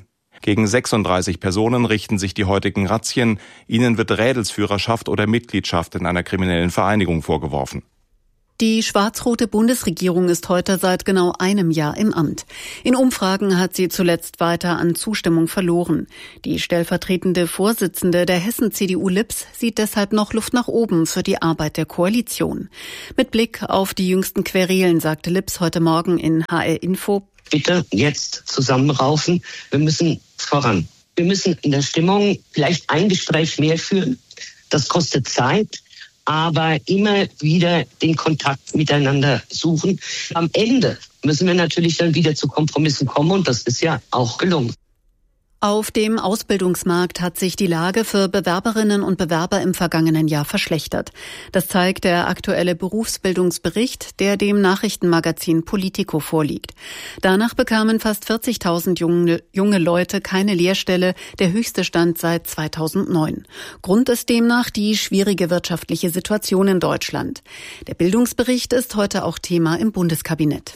Gegen 36 Personen richten sich die heutigen Razzien. Ihnen wird Rädelsführerschaft oder Mitgliedschaft in einer kriminellen Vereinigung vorgeworfen. Die schwarz-rote Bundesregierung ist heute seit genau einem Jahr im Amt. In Umfragen hat sie zuletzt weiter an Zustimmung verloren. Die stellvertretende Vorsitzende der Hessen-CDU Lips sieht deshalb noch Luft nach oben für die Arbeit der Koalition. Mit Blick auf die jüngsten Querelen sagte Lips heute Morgen in HR Info: Bitte jetzt zusammenraufen. Wir müssen voran. Wir müssen in der Stimmung vielleicht ein Gespräch mehr führen. Das kostet Zeit. Aber immer wieder den Kontakt miteinander suchen. Am Ende müssen wir natürlich dann wieder zu Kompromissen kommen und das ist ja auch gelungen. Auf dem Ausbildungsmarkt hat sich die Lage für Bewerberinnen und Bewerber im vergangenen Jahr verschlechtert. Das zeigt der aktuelle Berufsbildungsbericht, der dem Nachrichtenmagazin Politico vorliegt. Danach bekamen fast 40.000 junge Leute keine Lehrstelle, der höchste Stand seit 2009. Grund ist demnach die schwierige wirtschaftliche Situation in Deutschland. Der Bildungsbericht ist heute auch Thema im Bundeskabinett.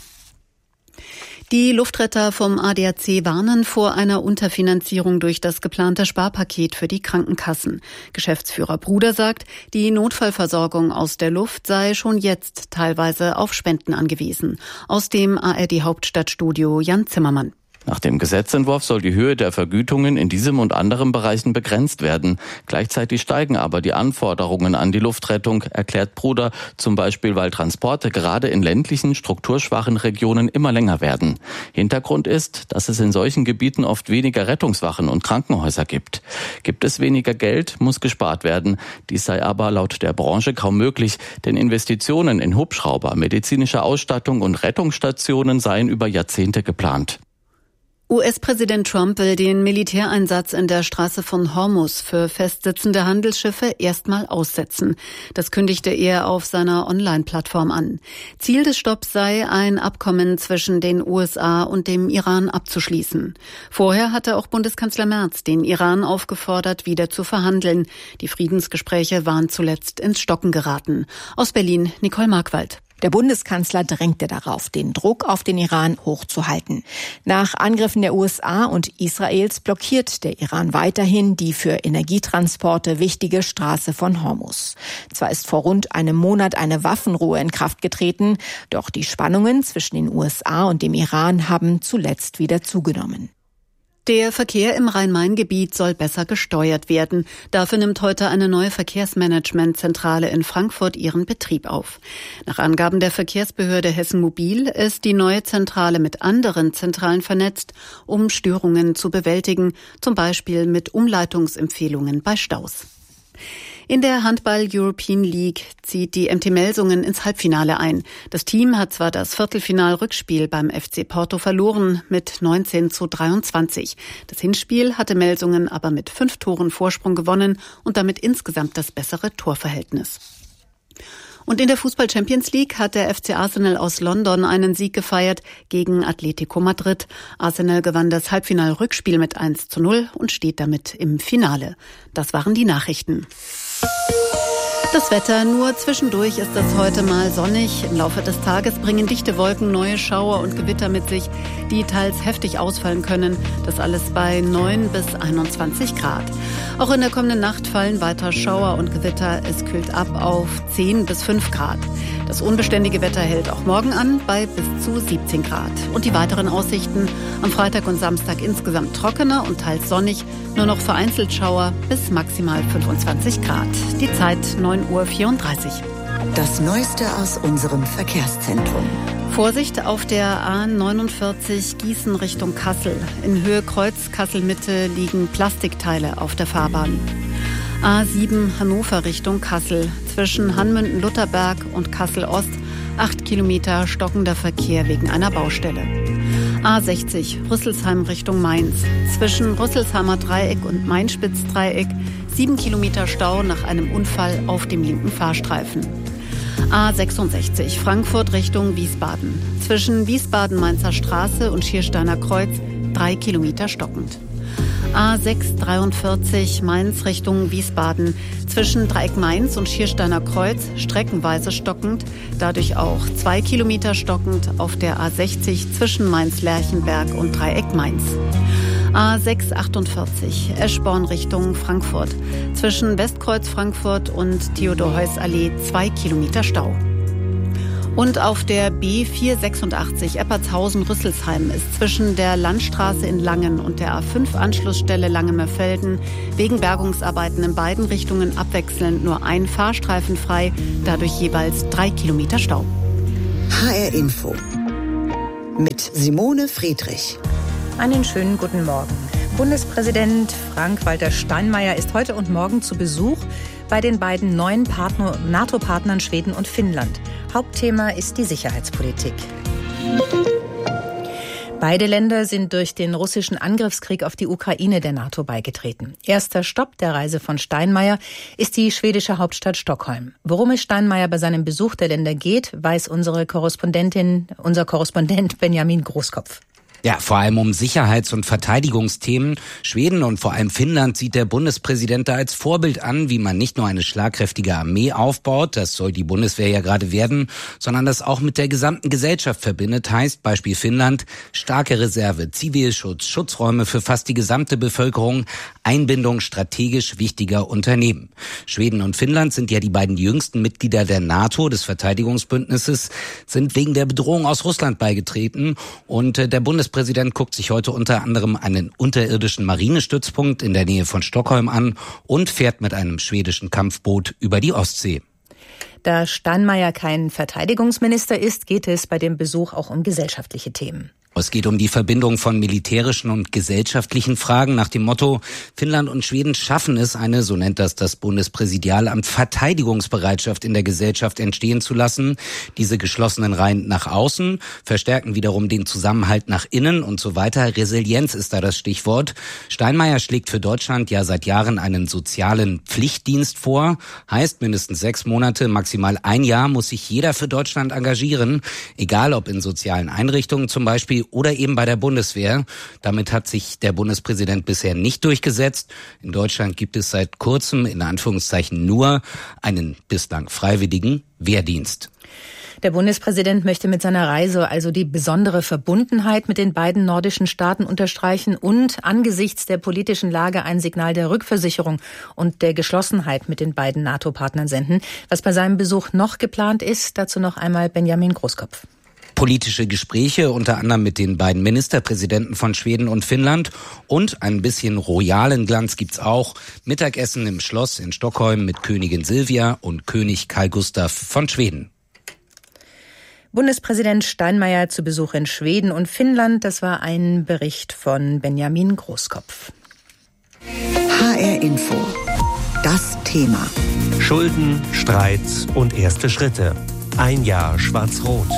Die Luftretter vom ADAC warnen vor einer Unterfinanzierung durch das geplante Sparpaket für die Krankenkassen. Geschäftsführer Bruder sagt, die Notfallversorgung aus der Luft sei schon jetzt teilweise auf Spenden angewiesen. Aus dem ARD-Hauptstadtstudio Jan Zimmermann. Nach dem Gesetzentwurf soll die Höhe der Vergütungen in diesem und anderen Bereichen begrenzt werden. Gleichzeitig steigen aber die Anforderungen an die Luftrettung, erklärt Bruder, zum Beispiel weil Transporte gerade in ländlichen, strukturschwachen Regionen immer länger werden. Hintergrund ist, dass es in solchen Gebieten oft weniger Rettungswachen und Krankenhäuser gibt. Gibt es weniger Geld, muss gespart werden. Dies sei aber laut der Branche kaum möglich, denn Investitionen in Hubschrauber, medizinische Ausstattung und Rettungsstationen seien über Jahrzehnte geplant. US-Präsident Trump will den Militäreinsatz in der Straße von Hormuz für festsitzende Handelsschiffe erstmal aussetzen. Das kündigte er auf seiner Online-Plattform an. Ziel des Stopps sei, ein Abkommen zwischen den USA und dem Iran abzuschließen. Vorher hatte auch Bundeskanzler Merz den Iran aufgefordert, wieder zu verhandeln. Die Friedensgespräche waren zuletzt ins Stocken geraten. Aus Berlin, Nicole Markwald. Der Bundeskanzler drängte darauf, den Druck auf den Iran hochzuhalten. Nach Angriffen der USA und Israels blockiert der Iran weiterhin die für Energietransporte wichtige Straße von Hormuz. Zwar ist vor rund einem Monat eine Waffenruhe in Kraft getreten, doch die Spannungen zwischen den USA und dem Iran haben zuletzt wieder zugenommen. Der Verkehr im Rhein-Main-Gebiet soll besser gesteuert werden. Dafür nimmt heute eine neue Verkehrsmanagementzentrale in Frankfurt ihren Betrieb auf. Nach Angaben der Verkehrsbehörde Hessen Mobil ist die neue Zentrale mit anderen Zentralen vernetzt, um Störungen zu bewältigen, zum Beispiel mit Umleitungsempfehlungen bei Staus. In der Handball-European League zieht die MT Melsungen ins Halbfinale ein. Das Team hat zwar das Viertelfinal-Rückspiel beim FC Porto verloren mit 19:23. Das Hinspiel hatte Melsungen aber mit 5 Toren Vorsprung gewonnen und damit insgesamt das bessere Torverhältnis. Und in der Fußball-Champions League hat der FC Arsenal aus London einen Sieg gefeiert gegen Atletico Madrid. Arsenal gewann das Halbfinal-Rückspiel mit 1:0 und steht damit im Finale. Das waren die Nachrichten. Das Wetter, nur zwischendurch ist es heute mal sonnig. Im Laufe des Tages bringen dichte Wolken neue Schauer und Gewitter mit sich, die teils heftig ausfallen können. Das alles bei 9 bis 21 Grad. Auch in der kommenden Nacht fallen weiter Schauer und Gewitter. Es kühlt ab auf 10 bis 5 Grad. Das unbeständige Wetter hält auch morgen an bei bis zu 17 Grad. Und die weiteren Aussichten: am Freitag und Samstag insgesamt trockener und teils sonnig. Nur noch vereinzelt Schauer bis maximal 25 Grad. Die Zeit 9:34 Uhr. Das Neueste aus unserem Verkehrszentrum. Vorsicht auf der A49 Gießen Richtung Kassel. In Höhe Kreuz Kassel-Mitte liegen Plastikteile auf der Fahrbahn. A7 Hannover Richtung Kassel. Zwischen Hanmünden-Lutherberg und Kassel-Ost 8 Kilometer stockender Verkehr wegen einer Baustelle. A60 Rüsselsheim Richtung Mainz. Zwischen Rüsselsheimer Dreieck und Mainspitz-Dreieck 7 Kilometer Stau nach einem Unfall auf dem linken Fahrstreifen. A66 Frankfurt Richtung Wiesbaden. Zwischen Wiesbaden-Mainzer Straße und Schiersteiner Kreuz 3 Kilometer stockend. A643 Mainz Richtung Wiesbaden. Zwischen Dreieck Mainz und Schiersteiner Kreuz streckenweise stockend, dadurch auch 2 Kilometer stockend auf der A60 zwischen Mainz-Lerchenberg und Dreieck Mainz. A648 Eschborn Richtung Frankfurt. Zwischen Westkreuz Frankfurt und Theodor-Heuss-Allee 2 Kilometer Stau. Und auf der B486 Eppertshausen-Rüsselsheim ist zwischen der Landstraße in Langen und der A5-Anschlussstelle Lange-Mörfelden wegen Bergungsarbeiten in beiden Richtungen abwechselnd nur ein Fahrstreifen frei, dadurch jeweils 3 Kilometer Stau. HR Info mit Simone Friedrich. Einen schönen guten Morgen. Bundespräsident Frank-Walter Steinmeier ist heute und morgen zu Besuch bei den beiden neuen NATO-Partnern Schweden und Finnland. Hauptthema ist die Sicherheitspolitik. Beide Länder sind durch den russischen Angriffskrieg auf die Ukraine der NATO beigetreten. Erster Stopp der Reise von Steinmeier ist die schwedische Hauptstadt Stockholm. Worum es Steinmeier bei seinem Besuch der Länder geht, weiß unser Korrespondent Benjamin Großkopf. Ja, vor allem um Sicherheits- und Verteidigungsthemen. Schweden und vor allem Finnland sieht der Bundespräsident da als Vorbild an, wie man nicht nur eine schlagkräftige Armee aufbaut, das soll die Bundeswehr ja gerade werden, sondern das auch mit der gesamten Gesellschaft verbindet, heißt Beispiel Finnland, starke Reserve, Zivilschutz, Schutzräume für fast die gesamte Bevölkerung, Einbindung strategisch wichtiger Unternehmen. Schweden und Finnland sind ja die beiden jüngsten Mitglieder der NATO, des Verteidigungsbündnisses, sind wegen der Bedrohung aus Russland beigetreten und der Bundespräsident guckt sich heute unter anderem einen unterirdischen Marinestützpunkt in der Nähe von Stockholm an und fährt mit einem schwedischen Kampfboot über die Ostsee. Da Steinmeier kein Verteidigungsminister ist, geht es bei dem Besuch auch um gesellschaftliche Themen. Es geht um die Verbindung von militärischen und gesellschaftlichen Fragen nach dem Motto, Finnland und Schweden schaffen es, eine, so nennt das Bundespräsidialamt, Verteidigungsbereitschaft in der Gesellschaft entstehen zu lassen. Diese geschlossenen Reihen nach außen verstärken wiederum den Zusammenhalt nach innen und so weiter. Resilienz ist da das Stichwort. Steinmeier schlägt für Deutschland ja seit Jahren einen sozialen Pflichtdienst vor. Heißt, mindestens 6 Monate, maximal 1 Jahr muss sich jeder für Deutschland engagieren. Egal ob in sozialen Einrichtungen zum Beispiel oder eben bei der Bundeswehr. Damit hat sich der Bundespräsident bisher nicht durchgesetzt. In Deutschland gibt es seit kurzem, in Anführungszeichen, nur einen bislang freiwilligen Wehrdienst. Der Bundespräsident möchte mit seiner Reise also die besondere Verbundenheit mit den beiden nordischen Staaten unterstreichen und angesichts der politischen Lage ein Signal der Rückversicherung und der Geschlossenheit mit den beiden NATO-Partnern senden. Was bei seinem Besuch noch geplant ist, dazu noch einmal Benjamin Großkopf. Politische Gespräche, unter anderem mit den beiden Ministerpräsidenten von Schweden und Finnland. Und ein bisschen royalen Glanz gibt's auch. Mittagessen im Schloss in Stockholm mit Königin Silvia und König Carl Gustaf von Schweden. Bundespräsident Steinmeier zu Besuch in Schweden und Finnland. Das war ein Bericht von Benjamin Großkopf. HR Info. Das Thema. Schulden, Streit und erste Schritte. 1 Jahr Schwarz-Rot.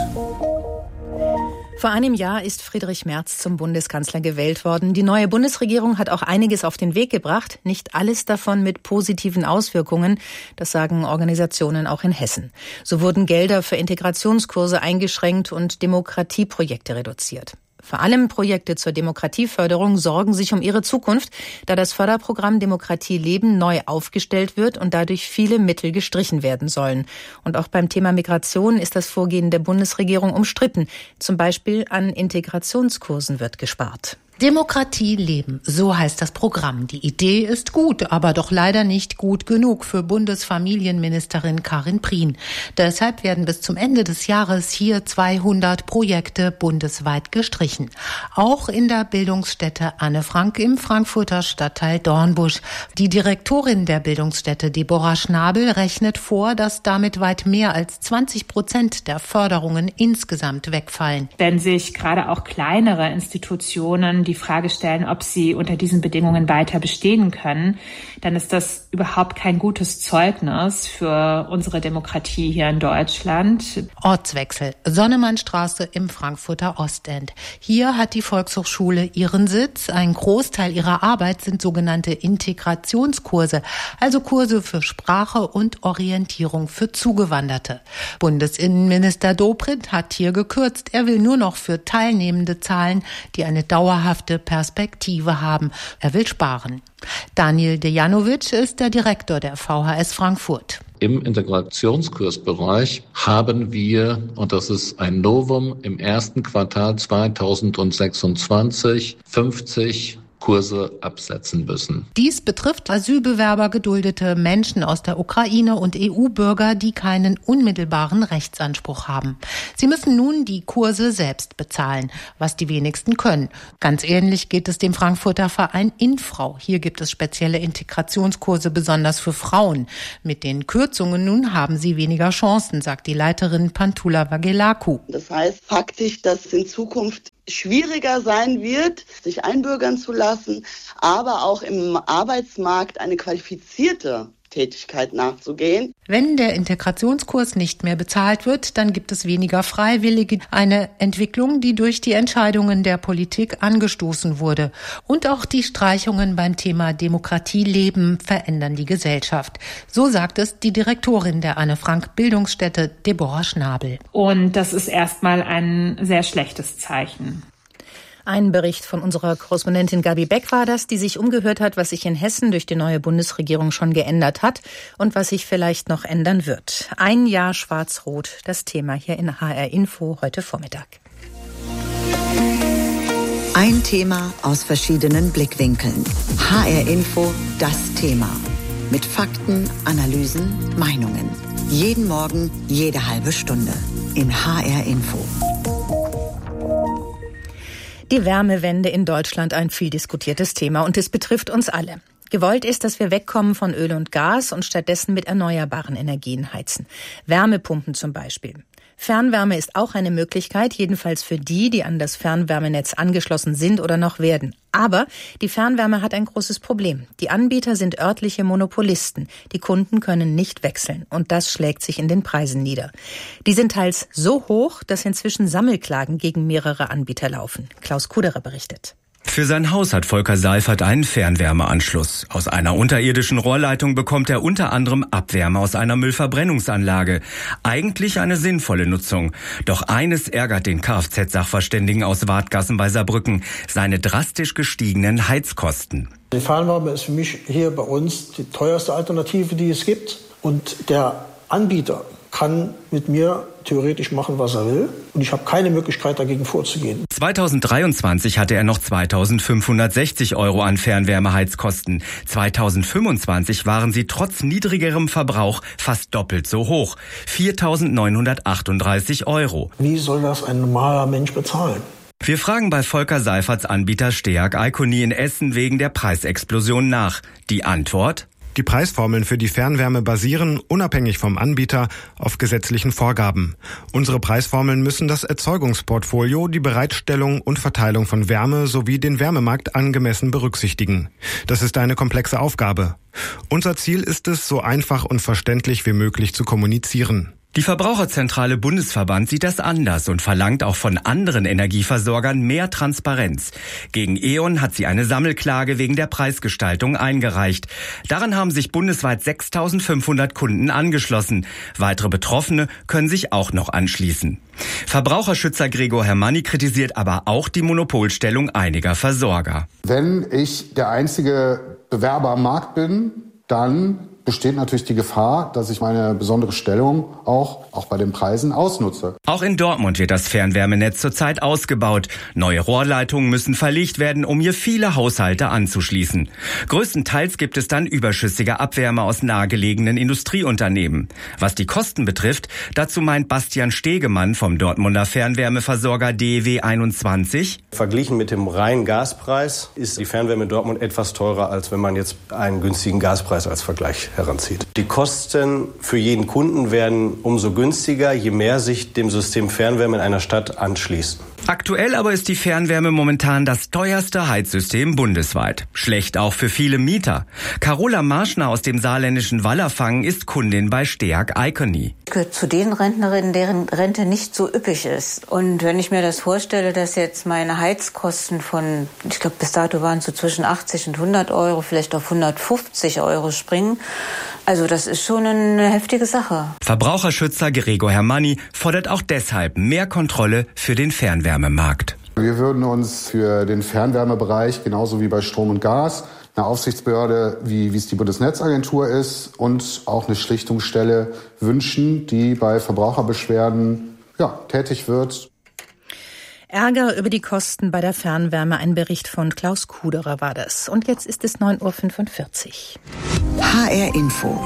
Vor einem Jahr ist Friedrich Merz zum Bundeskanzler gewählt worden. Die neue Bundesregierung hat auch einiges auf den Weg gebracht, nicht alles davon mit positiven Auswirkungen, das sagen Organisationen auch in Hessen. So wurden Gelder für Integrationskurse eingeschränkt und Demokratieprojekte reduziert. Vor allem Projekte zur Demokratieförderung sorgen sich um ihre Zukunft, da das Förderprogramm Demokratie leben neu aufgestellt wird und dadurch viele Mittel gestrichen werden sollen. Und auch beim Thema Migration ist das Vorgehen der Bundesregierung umstritten. Zum Beispiel an Integrationskursen wird gespart. Demokratie leben, so heißt das Programm. Die Idee ist gut, aber doch leider nicht gut genug für Bundesfamilienministerin Karin Prien. Deshalb werden bis zum Ende des Jahres hier 200 Projekte bundesweit gestrichen. Auch in der Bildungsstätte Anne Frank im Frankfurter Stadtteil Dornbusch. Die Direktorin der Bildungsstätte, Deborah Schnabel, rechnet vor, dass damit weit mehr als 20% der Förderungen insgesamt wegfallen. Wenn sich gerade auch kleinere Institutionen die Frage stellen, ob sie unter diesen Bedingungen weiter bestehen können, dann ist das überhaupt kein gutes Zeugnis für unsere Demokratie hier in Deutschland. Ortswechsel. Sonnemannstraße im Frankfurter Ostend. Hier hat die Volkshochschule ihren Sitz. Ein Großteil ihrer Arbeit sind sogenannte Integrationskurse, also Kurse für Sprache und Orientierung für Zugewanderte. Bundesinnenminister Dobrindt hat hier gekürzt. Er will nur noch für Teilnehmende zahlen, die eine dauerhafte Perspektive haben. Er will sparen. Daniel Dejanovic ist der Direktor der VHS Frankfurt. Im Integrationskursbereich haben wir, und das ist ein Novum, im ersten Quartal 2026 50 Kurse absetzen müssen. Dies betrifft Asylbewerber, geduldete Menschen aus der Ukraine und EU-Bürger, die keinen unmittelbaren Rechtsanspruch haben. Sie müssen nun die Kurse selbst bezahlen, was die wenigsten können. Ganz ähnlich geht es dem Frankfurter Verein Infrau. Hier gibt es spezielle Integrationskurse, besonders für Frauen. Mit den Kürzungen nun haben sie weniger Chancen, sagt die Leiterin Pantula Vagelaku. Das heißt faktisch, dass es in Zukunft schwieriger sein wird, sich einbürgern zu lassen, aber auch im Arbeitsmarkt eine qualifizierte Tätigkeit nachzugehen. Wenn der Integrationskurs nicht mehr bezahlt wird, dann gibt es weniger Freiwillige. Eine Entwicklung, die durch die Entscheidungen der Politik angestoßen wurde. Und auch die Streichungen beim Thema Demokratieleben verändern die Gesellschaft. So sagt es die Direktorin der Anne-Frank-Bildungsstätte, Deborah Schnabel. Und das ist erstmal ein sehr schlechtes Zeichen. Ein Bericht von unserer Korrespondentin Gabi Beck war das, die sich umgehört hat, was sich in Hessen durch die neue Bundesregierung schon geändert hat und was sich vielleicht noch ändern wird. Ein Jahr Schwarz-Rot, das Thema hier in HR Info heute Vormittag. Ein Thema aus verschiedenen Blickwinkeln. HR Info, das Thema. Mit Fakten, Analysen, Meinungen. Jeden Morgen, jede halbe Stunde. In HR Info. Die Wärmewende in Deutschland, ein viel diskutiertes Thema und es betrifft uns alle. Gewollt ist, dass wir wegkommen von Öl und Gas und stattdessen mit erneuerbaren Energien heizen. Wärmepumpen zum Beispiel. Fernwärme ist auch eine Möglichkeit, jedenfalls für die, die an das Fernwärmenetz angeschlossen sind oder noch werden. Aber die Fernwärme hat ein großes Problem. Die Anbieter sind örtliche Monopolisten. Die Kunden können nicht wechseln. Und das schlägt sich in den Preisen nieder. Die sind teils so hoch, dass inzwischen Sammelklagen gegen mehrere Anbieter laufen. Klaus Kuderer berichtet. Für sein Haus hat Volker Seifert einen Fernwärmeanschluss. Aus einer unterirdischen Rohrleitung bekommt er unter anderem Abwärme aus einer Müllverbrennungsanlage. Eigentlich eine sinnvolle Nutzung. Doch eines ärgert den Kfz-Sachverständigen aus Wadgassen bei Saarbrücken: seine drastisch gestiegenen Heizkosten. Die Fernwärme ist für mich hier bei uns die teuerste Alternative, die es gibt. Und der Anbieter kann mit mir theoretisch machen, was er will. Und ich habe keine Möglichkeit, dagegen vorzugehen. 2023 hatte er noch 2.560 € an Fernwärmeheizkosten. 2025 waren sie trotz niedrigerem Verbrauch fast doppelt so hoch. 4.938 €. Wie soll das ein normaler Mensch bezahlen? Wir fragen bei Volker Seiferts Anbieter Steag Iconi in Essen wegen der Preisexplosion nach. Die Antwort? Die Preisformeln für die Fernwärme basieren, unabhängig vom Anbieter, auf gesetzlichen Vorgaben. Unsere Preisformeln müssen das Erzeugungsportfolio, die Bereitstellung und Verteilung von Wärme sowie den Wärmemarkt angemessen berücksichtigen. Das ist eine komplexe Aufgabe. Unser Ziel ist es, so einfach und verständlich wie möglich zu kommunizieren. Die Verbraucherzentrale Bundesverband sieht das anders und verlangt auch von anderen Energieversorgern mehr Transparenz. Gegen E.ON hat sie eine Sammelklage wegen der Preisgestaltung eingereicht. Daran haben sich bundesweit 6.500 Kunden angeschlossen. Weitere Betroffene können sich auch noch anschließen. Verbraucherschützer Gregor Hermanni kritisiert aber auch die Monopolstellung einiger Versorger. Wenn ich der einzige Bewerber am Markt bin, dann besteht natürlich die Gefahr, dass ich meine besondere Stellung auch bei den Preisen ausnutze. Auch in Dortmund wird das Fernwärmenetz zurzeit ausgebaut. Neue Rohrleitungen müssen verlegt werden, um hier viele Haushalte anzuschließen. Größtenteils gibt es dann überschüssige Abwärme aus nahegelegenen Industrieunternehmen. Was die Kosten betrifft, dazu meint Bastian Stegemann vom Dortmunder Fernwärmeversorger DEW 21. Verglichen mit dem reinen Gaspreis ist die Fernwärme in Dortmund etwas teurer, als wenn man jetzt einen günstigen Gaspreis als Vergleich heranzieht. Die Kosten für jeden Kunden werden umso günstiger, je mehr sich dem System Fernwärme in einer Stadt anschließen. Aktuell aber ist die Fernwärme momentan das teuerste Heizsystem bundesweit. Schlecht auch für viele Mieter. Carola Marschner aus dem saarländischen Wallerfangen ist Kundin bei Steag Iconi. Ich gehöre zu den Rentnerinnen, deren Rente nicht so üppig ist. Und wenn ich mir das vorstelle, dass jetzt meine Heizkosten von, ich glaube bis dato waren es so zwischen 80 und 100 €, vielleicht auf 150 € springen, also das ist schon eine heftige Sache. Verbraucherschützer Gregor Hermanni fordert auch deshalb mehr Kontrolle für den Fernwärmemarkt. Wir würden uns für den Fernwärmebereich, genauso wie bei Strom und Gas, eine Aufsichtsbehörde, wie es die Bundesnetzagentur ist, und auch eine Schlichtungsstelle wünschen, die bei Verbraucherbeschwerden tätig wird. Ärger über die Kosten bei der Fernwärme. Ein Bericht von Klaus Kuderer war das. Und jetzt ist es 9.45 Uhr. HR Info.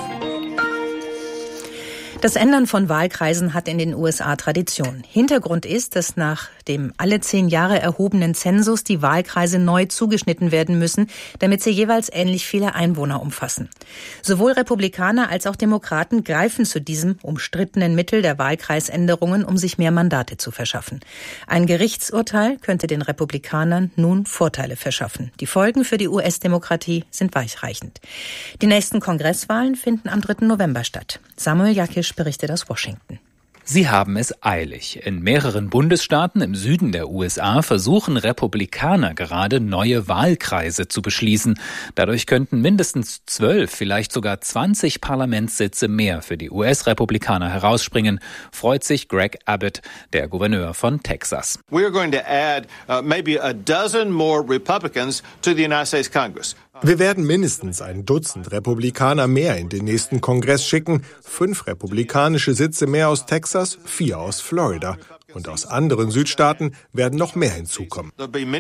Das Ändern von Wahlkreisen hat in den USA Tradition. Hintergrund ist, dass nach dem alle 10 Jahre erhobenen Zensus die Wahlkreise neu zugeschnitten werden müssen, damit sie jeweils ähnlich viele Einwohner umfassen. Sowohl Republikaner als auch Demokraten greifen zu diesem umstrittenen Mittel der Wahlkreisänderungen, um sich mehr Mandate zu verschaffen. Ein Gerichtsurteil könnte den Republikanern nun Vorteile verschaffen. Die Folgen für die US-Demokratie sind weitreichend. Die nächsten Kongresswahlen finden am 3. November statt. Samuel Jakisch berichtet aus Washington. Sie haben es eilig. In mehreren Bundesstaaten im Süden der USA versuchen Republikaner gerade neue Wahlkreise zu beschließen. Dadurch könnten mindestens 12, vielleicht sogar 20 Parlamentssitze mehr für die US-Republikaner herausspringen, freut sich Greg Abbott, der Gouverneur von Texas. We are going to add maybe a dozen more Republicans to the United States Congress. Wir werden mindestens ein Dutzend Republikaner mehr in den nächsten Kongress schicken, 5 republikanische Sitze mehr aus Texas, 4 aus Florida. Und aus anderen Südstaaten werden noch mehr hinzukommen.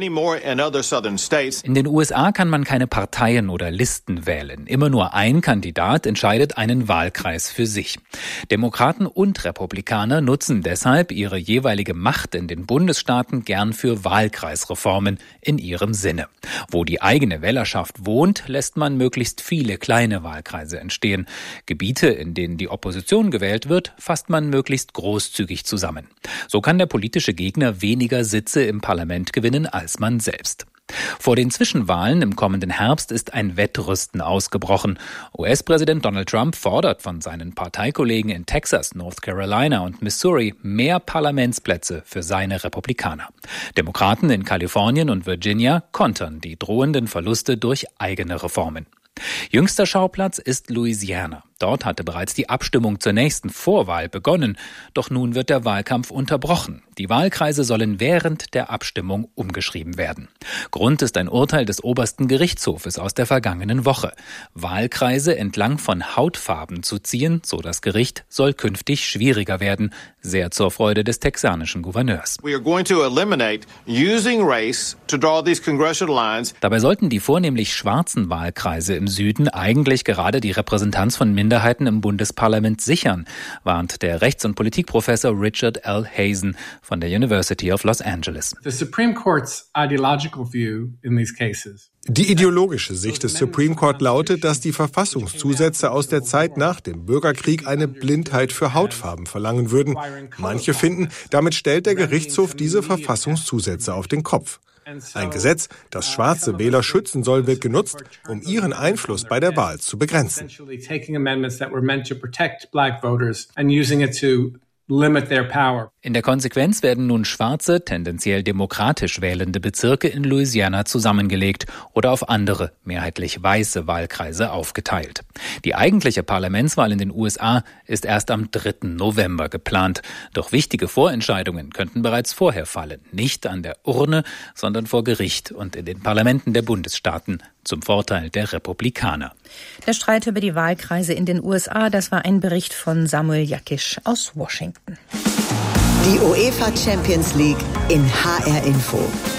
In den USA kann man keine Parteien oder Listen wählen. Immer nur ein Kandidat entscheidet einen Wahlkreis für sich. Demokraten und Republikaner nutzen deshalb ihre jeweilige Macht in den Bundesstaaten gern für Wahlkreisreformen in ihrem Sinne. Wo die eigene Wählerschaft wohnt, lässt man möglichst viele kleine Wahlkreise entstehen. Gebiete, in denen die Opposition gewählt wird, fasst man möglichst großzügig zusammen. So kann der politische Gegner weniger Sitze im Parlament gewinnen als man selbst. Vor den Zwischenwahlen im kommenden Herbst ist ein Wettrüsten ausgebrochen. US-Präsident Donald Trump fordert von seinen Parteikollegen in Texas, North Carolina und Missouri mehr Parlamentsplätze für seine Republikaner. Demokraten in Kalifornien und Virginia kontern die drohenden Verluste durch eigene Reformen. Jüngster Schauplatz ist Louisiana. Dort hatte bereits die Abstimmung zur nächsten Vorwahl begonnen. Doch nun wird der Wahlkampf unterbrochen. Die Wahlkreise sollen während der Abstimmung umgeschrieben werden. Grund ist ein Urteil des obersten Gerichtshofes aus der vergangenen Woche. Wahlkreise entlang von Hautfarben zu ziehen, so das Gericht, soll künftig schwieriger werden. Sehr zur Freude des texanischen Gouverneurs. Dabei sollten die vornehmlich schwarzen Wahlkreise im Süden eigentlich gerade die Repräsentanz von Minderheiten im Bundesparlament sichern, warnt der Rechts- und Politikprofessor Richard L. Hazen von der University of Los Angeles. Die ideologische Sicht des Supreme Court lautet, dass die Verfassungszusätze aus der Zeit nach dem Bürgerkrieg eine Blindheit für Hautfarben verlangen würden. Manche finden, damit stellt der Gerichtshof diese Verfassungszusätze auf den Kopf. Ein Gesetz, das schwarze Wähler schützen soll, wird genutzt, um ihren Einfluss bei der Wahl zu begrenzen. In der Konsequenz werden nun schwarze, tendenziell demokratisch wählende Bezirke in Louisiana zusammengelegt oder auf andere, mehrheitlich weiße Wahlkreise aufgeteilt. Die eigentliche Parlamentswahl in den USA ist erst am 3. November geplant. Doch wichtige Vorentscheidungen könnten bereits vorher fallen. Nicht an der Urne, sondern vor Gericht und in den Parlamenten der Bundesstaaten zum Vorteil der Republikaner. Der Streit über die Wahlkreise in den USA, das war ein Bericht von Samuel Jakisch aus Washington. Die UEFA Champions League in HR Info.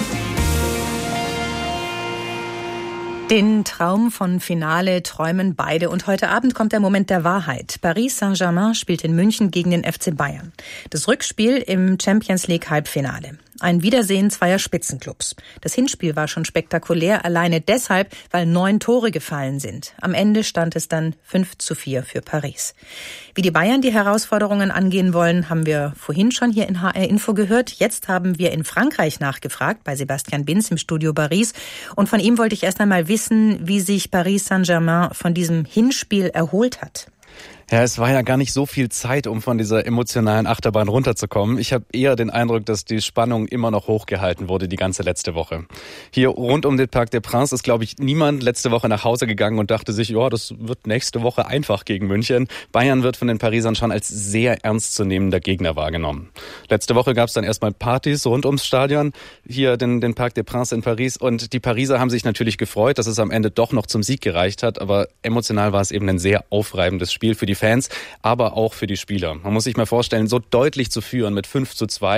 Den Traum von Finale träumen beide und heute Abend kommt der Moment der Wahrheit. Paris Saint-Germain spielt in München gegen den FC Bayern. Das Rückspiel im Champions League Halbfinale. Ein Wiedersehen zweier Spitzenclubs. Das Hinspiel war schon spektakulär, alleine deshalb, weil 9 Tore gefallen sind. Am Ende stand es dann 5:4 für Paris. Wie die Bayern die Herausforderungen angehen wollen, haben wir vorhin schon hier in HR Info gehört. Jetzt haben wir in Frankreich nachgefragt, bei Sebastian Binz im Studio Paris. Und von ihm wollte ich erst einmal wissen, wie sich Paris Saint-Germain von diesem Hinspiel erholt hat. Ja, es war ja gar nicht so viel Zeit, um von dieser emotionalen Achterbahn runterzukommen. Ich habe eher den Eindruck, dass die Spannung immer noch hochgehalten wurde die ganze letzte Woche. Hier rund um den Parc des Princes ist, glaube ich, niemand letzte Woche nach Hause gegangen und dachte sich, ja, das wird nächste Woche einfach gegen München. Bayern wird von den Parisern schon als sehr ernstzunehmender Gegner wahrgenommen. Letzte Woche gab es dann erstmal Partys rund ums Stadion, hier den Parc des Princes in Paris. Und die Pariser haben sich natürlich gefreut, dass es am Ende doch noch zum Sieg gereicht hat. Aber emotional war es eben ein sehr aufreibendes Spiel für die Fans, aber auch für die Spieler. Man muss sich mal vorstellen, so deutlich zu führen mit 5:2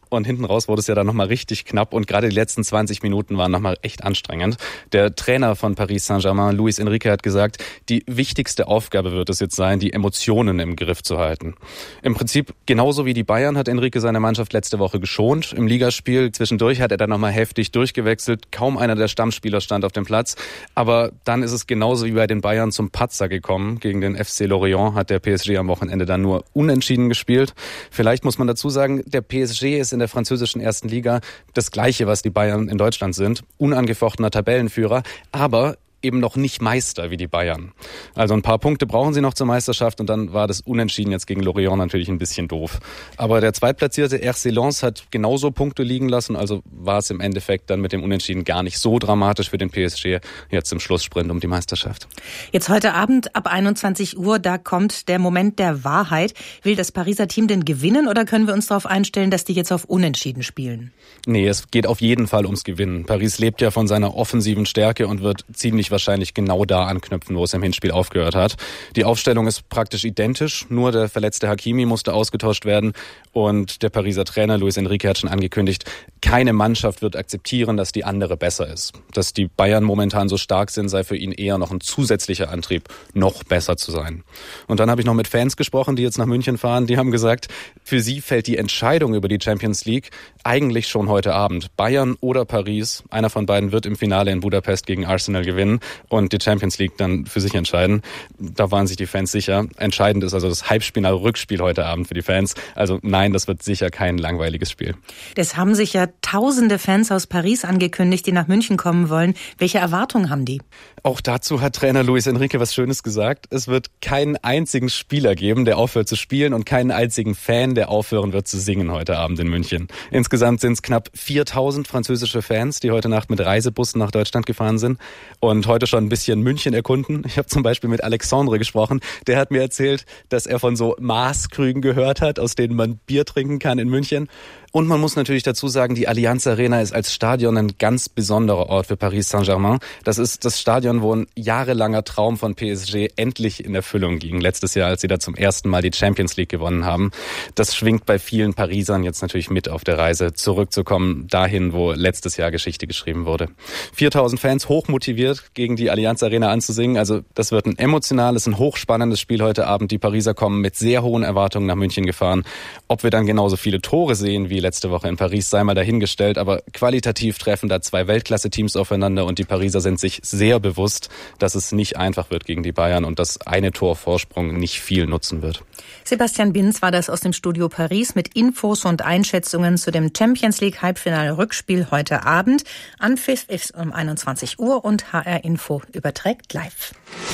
Und hinten raus wurde es ja dann nochmal richtig knapp und gerade die letzten 20 Minuten waren nochmal echt anstrengend. Der Trainer von Paris Saint-Germain, Luis Enrique, hat gesagt, die wichtigste Aufgabe wird es jetzt sein, die Emotionen im Griff zu halten. Im Prinzip genauso wie die Bayern hat Enrique seine Mannschaft letzte Woche geschont. Im Ligaspiel zwischendurch hat er dann nochmal heftig durchgewechselt. Kaum einer der Stammspieler stand auf dem Platz. Aber dann ist es genauso wie bei den Bayern zum Patzer gekommen. Gegen den FC Lorient hat der PSG am Wochenende dann nur unentschieden gespielt. Vielleicht muss man dazu sagen, der PSG ist in der französischen ersten Liga das Gleiche, was die Bayern in Deutschland sind. Unangefochtener Tabellenführer, aber eben noch nicht Meister wie die Bayern. Also ein paar Punkte brauchen sie noch zur Meisterschaft und dann war das Unentschieden jetzt gegen Lorient natürlich ein bisschen doof. Aber der zweitplatzierte RC Lens hat genauso Punkte liegen lassen, also war es im Endeffekt dann mit dem Unentschieden gar nicht so dramatisch für den PSG jetzt im Schlusssprint um die Meisterschaft. Jetzt heute Abend ab 21 Uhr, da kommt der Moment der Wahrheit. Will das Pariser Team denn gewinnen oder können wir uns darauf einstellen, dass die jetzt auf Unentschieden spielen? Nee, es geht auf jeden Fall ums Gewinnen. Paris lebt ja von seiner offensiven Stärke und wird ziemlich wahrscheinlich genau da anknüpfen, wo es im Hinspiel aufgehört hat. Die Aufstellung ist praktisch identisch, nur der verletzte Hakimi musste ausgetauscht werden und der Pariser Trainer Luis Enrique hat schon angekündigt, keine Mannschaft wird akzeptieren, dass die andere besser ist. Dass die Bayern momentan so stark sind, sei für ihn eher noch ein zusätzlicher Antrieb, noch besser zu sein. Und dann habe ich noch mit Fans gesprochen, die jetzt nach München fahren, die haben gesagt, für sie fällt die Entscheidung über die Champions League eigentlich schon heute Abend. Bayern oder Paris, einer von beiden wird im Finale in Budapest gegen Arsenal gewinnen und die Champions League dann für sich entscheiden. Da waren sich die Fans sicher. Entscheidend ist also das Halbfinal-Rückspiel heute Abend für die Fans. Also nein, das wird sicher kein langweiliges Spiel. Das haben sich ja tausende Fans aus Paris angekündigt, die nach München kommen wollen. Welche Erwartungen haben die? Auch dazu hat Trainer Luis Enrique was Schönes gesagt. Es wird keinen einzigen Spieler geben, der aufhört zu spielen und keinen einzigen Fan, der aufhören wird zu singen heute Abend in München. Insgesamt sind es knapp 4.000 französische Fans, die heute Nacht mit Reisebussen nach Deutschland gefahren sind und heute schon ein bisschen München erkunden. Ich habe zum Beispiel mit Alexandre gesprochen. Der hat mir erzählt, dass er von so Maßkrügen gehört hat, aus denen man Bier trinken kann in München. Und man muss natürlich dazu sagen, die Allianz Arena ist als Stadion ein ganz besonderer Ort für Paris Saint-Germain. Das ist das Stadion, wo ein jahrelanger Traum von PSG endlich in Erfüllung ging. Letztes Jahr, als sie da zum ersten Mal die Champions League gewonnen haben. Das schwingt bei vielen Parisern jetzt natürlich mit auf der Reise, zurückzukommen dahin, wo letztes Jahr Geschichte geschrieben wurde. 4.000 Fans hochmotiviert gegen die Allianz Arena anzusingen. Also das wird ein emotionales, ein hochspannendes Spiel heute Abend. Die Pariser kommen mit sehr hohen Erwartungen nach München gefahren. Ob wir dann genauso viele Tore sehen wie letzte Woche in Paris, sei mal dahingestellt, aber qualitativ treffen da zwei Weltklasse-Teams aufeinander und die Pariser sind sich sehr bewusst, dass es nicht einfach wird gegen die Bayern und dass eine Torvorsprung nicht viel nutzen wird. Sebastian Binz war das aus dem Studio Paris mit Infos und Einschätzungen zu dem Champions League Halbfinale-Rückspiel heute Abend. Anpfiff ist um 21 Uhr und HR Info überträgt live.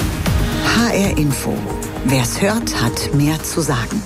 HR Info. Wer's hört, hat mehr zu sagen.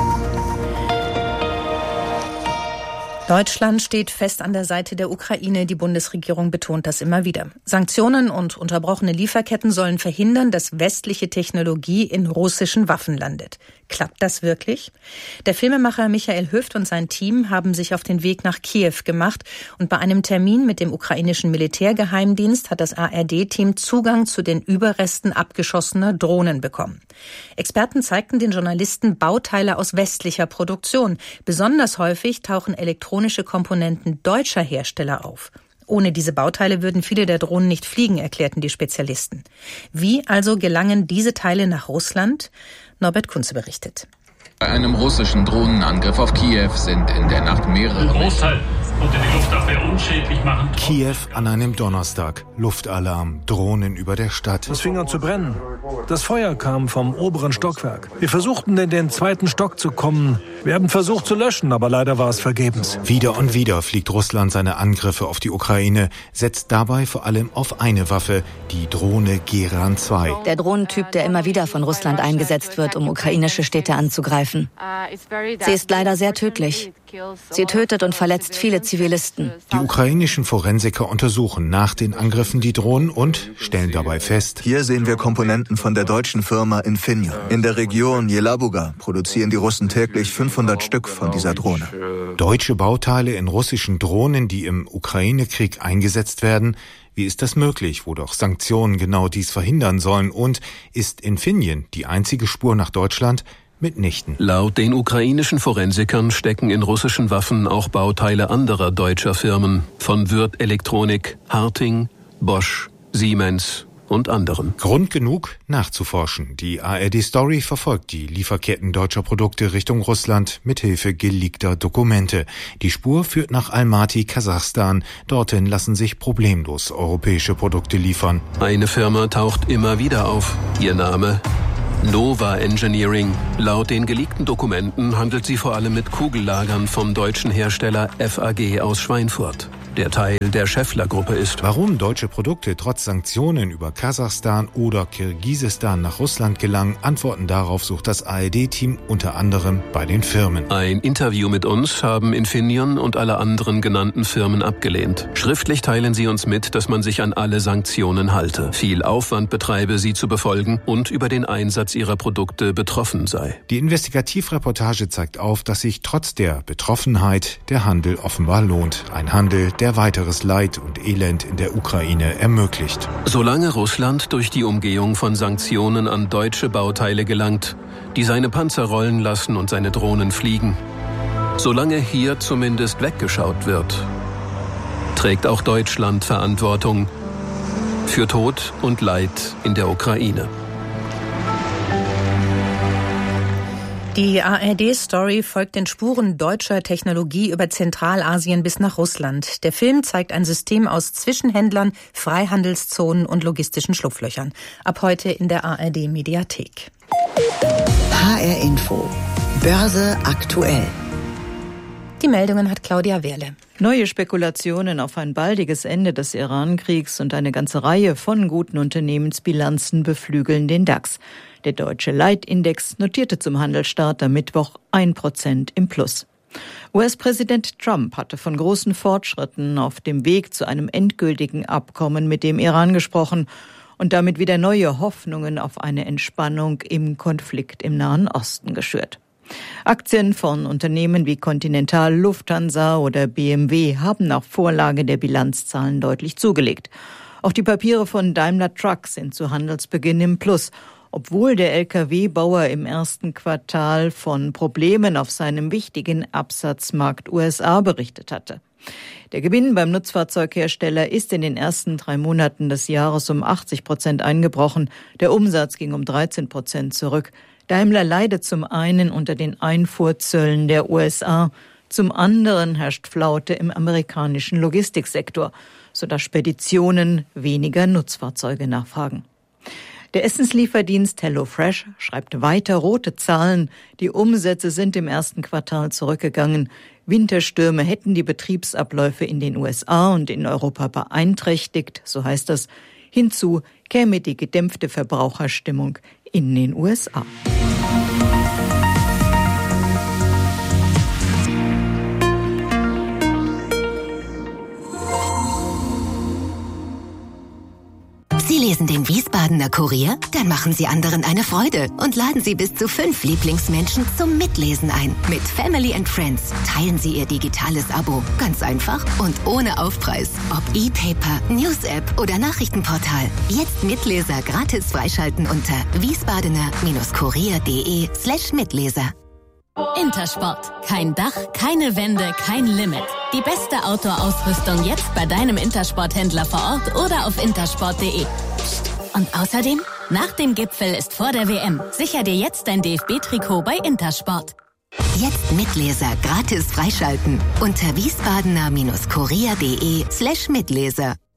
Deutschland steht fest an der Seite der Ukraine. Die Bundesregierung betont das immer wieder. Sanktionen und unterbrochene Lieferketten sollen verhindern, dass westliche Technologie in russischen Waffen landet. Klappt das wirklich? Der Filmemacher Michael Hüft und sein Team haben sich auf den Weg nach Kiew gemacht und bei einem Termin mit dem ukrainischen Militärgeheimdienst hat das ARD-Team Zugang zu den Überresten abgeschossener Drohnen bekommen. Experten zeigten den Journalisten Bauteile aus westlicher Produktion. Besonders häufig tauchen elektronische Komponenten deutscher Hersteller auf. Ohne diese Bauteile würden viele der Drohnen nicht fliegen, erklärten die Spezialisten. Wie also gelangen diese Teile nach Russland? Norbert Kunze berichtet. Bei einem russischen Drohnenangriff auf Kiew sind in der Nacht mehrere Großteil konnte die Luftabwehr unschädlich machen. Kiew an einem Donnerstag. Luftalarm, Drohnen über der Stadt. Es fing an zu brennen. Das Feuer kam vom oberen Stockwerk. Wir versuchten in den zweiten Stock zu kommen. Wir haben versucht zu löschen, aber leider war es vergebens. Wieder und wieder fliegt Russland seine Angriffe auf die Ukraine, setzt dabei vor allem auf eine Waffe, die Drohne Geran 2. Der Drohnentyp, der immer wieder von Russland eingesetzt wird, um ukrainische Städte anzugreifen. Sie ist leider sehr tödlich. Sie tötet und verletzt viele Zivilisten. Die ukrainischen Forensiker untersuchen nach den Angriffen die Drohnen und stellen dabei fest: Hier sehen wir Komponenten von der deutschen Firma Infineon. In der Region Jelabuga produzieren die Russen täglich 500 Stück von dieser Drohne. Deutsche Bauteile in russischen Drohnen, die im Ukraine-Krieg eingesetzt werden. Wie ist das möglich, wo doch Sanktionen genau dies verhindern sollen? Und ist Infineon die einzige Spur nach Deutschland? mitnichten. Laut den ukrainischen Forensikern stecken in russischen Waffen auch Bauteile anderer deutscher Firmen, von Würth Elektronik, Harting, Bosch, Siemens und anderen. Grund genug, nachzuforschen. Die ARD-Story verfolgt die Lieferketten deutscher Produkte Richtung Russland mithilfe geleakter Dokumente. Die Spur führt nach Almaty, Kasachstan. Dorthin lassen sich problemlos europäische Produkte liefern. Eine Firma taucht immer wieder auf. Ihr Name: Nova Engineering. Laut den geleakten Dokumenten handelt sie vor allem mit Kugellagern vom deutschen Hersteller FAG aus Schweinfurt, der Teil der Schaeffler-Gruppe ist. Warum deutsche Produkte trotz Sanktionen über Kasachstan oder Kirgisistan nach Russland gelangen, Antworten darauf sucht das ARD-Team unter anderem bei den Firmen. Ein Interview mit uns haben Infineon und alle anderen genannten Firmen abgelehnt. Schriftlich teilen sie uns mit, dass man sich an alle Sanktionen halte, viel Aufwand betreibe, sie zu befolgen und über den Einsatz ihrer Produkte betroffen sei. Die Investigativreportage zeigt auf, dass sich trotz der Betroffenheit der Handel offenbar lohnt. Ein Handel, der weiteres Leid und Elend in der Ukraine ermöglicht. Solange Russland durch die Umgehung von Sanktionen an deutsche Bauteile gelangt, die seine Panzer rollen lassen und seine Drohnen fliegen, solange hier zumindest weggeschaut wird, trägt auch Deutschland Verantwortung für Tod und Leid in der Ukraine. Die ARD-Story folgt den Spuren deutscher Technologie über Zentralasien bis nach Russland. Der Film zeigt ein System aus Zwischenhändlern, Freihandelszonen und logistischen Schlupflöchern. Ab heute in der ARD-Mediathek. HR Info. Börse aktuell. Die Meldungen hat Claudia Wehrle. Neue Spekulationen auf ein baldiges Ende des Iran-Kriegs und eine ganze Reihe von guten Unternehmensbilanzen beflügeln den DAX. Der deutsche Leitindex notierte zum Handelsstart am Mittwoch 1% im Plus. US-Präsident Trump hatte von großen Fortschritten auf dem Weg zu einem endgültigen Abkommen mit dem Iran gesprochen und damit wieder neue Hoffnungen auf eine Entspannung im Konflikt im Nahen Osten geschürt. Aktien von Unternehmen wie Continental, Lufthansa oder BMW haben nach Vorlage der Bilanzzahlen deutlich zugelegt. Auch die Papiere von Daimler Truck sind zu Handelsbeginn im Plus, obwohl der Lkw-Bauer im ersten Quartal von Problemen auf seinem wichtigen Absatzmarkt USA berichtet hatte. Der Gewinn beim Nutzfahrzeughersteller ist in den ersten 3 Monaten des Jahres um 80% eingebrochen. Der Umsatz ging um 13% zurück. Daimler leidet zum einen unter den Einfuhrzöllen der USA, zum anderen herrscht Flaute im amerikanischen Logistiksektor, sodass Speditionen weniger Nutzfahrzeuge nachfragen. Der Essenslieferdienst HelloFresh schreibt weiter rote Zahlen. Die Umsätze sind im ersten Quartal zurückgegangen. Winterstürme hätten die Betriebsabläufe in den USA und in Europa beeinträchtigt, so heißt es. Hinzu käme die gedämpfte Verbraucherstimmung in den USA. Sie lesen den Wiesbadener Kurier? Dann machen Sie anderen eine Freude und laden Sie bis zu 5 Lieblingsmenschen zum Mitlesen ein. Mit Family and Friends teilen Sie Ihr digitales Abo. Ganz einfach und ohne Aufpreis. Ob E-Paper, News-App oder Nachrichtenportal. Jetzt Mitleser gratis freischalten unter wiesbadener-kurier.de/Mitleser. Intersport. Kein Dach, keine Wände, kein Limit. Die beste Outdoor-Ausrüstung jetzt bei deinem Intersport-Händler vor Ort oder auf intersport.de. Und außerdem, nach dem Gipfel ist vor der WM. Sicher dir jetzt dein DFB-Trikot bei Intersport. Jetzt Mitleser gratis freischalten unter wiesbadener-kurier.de/Mitleser.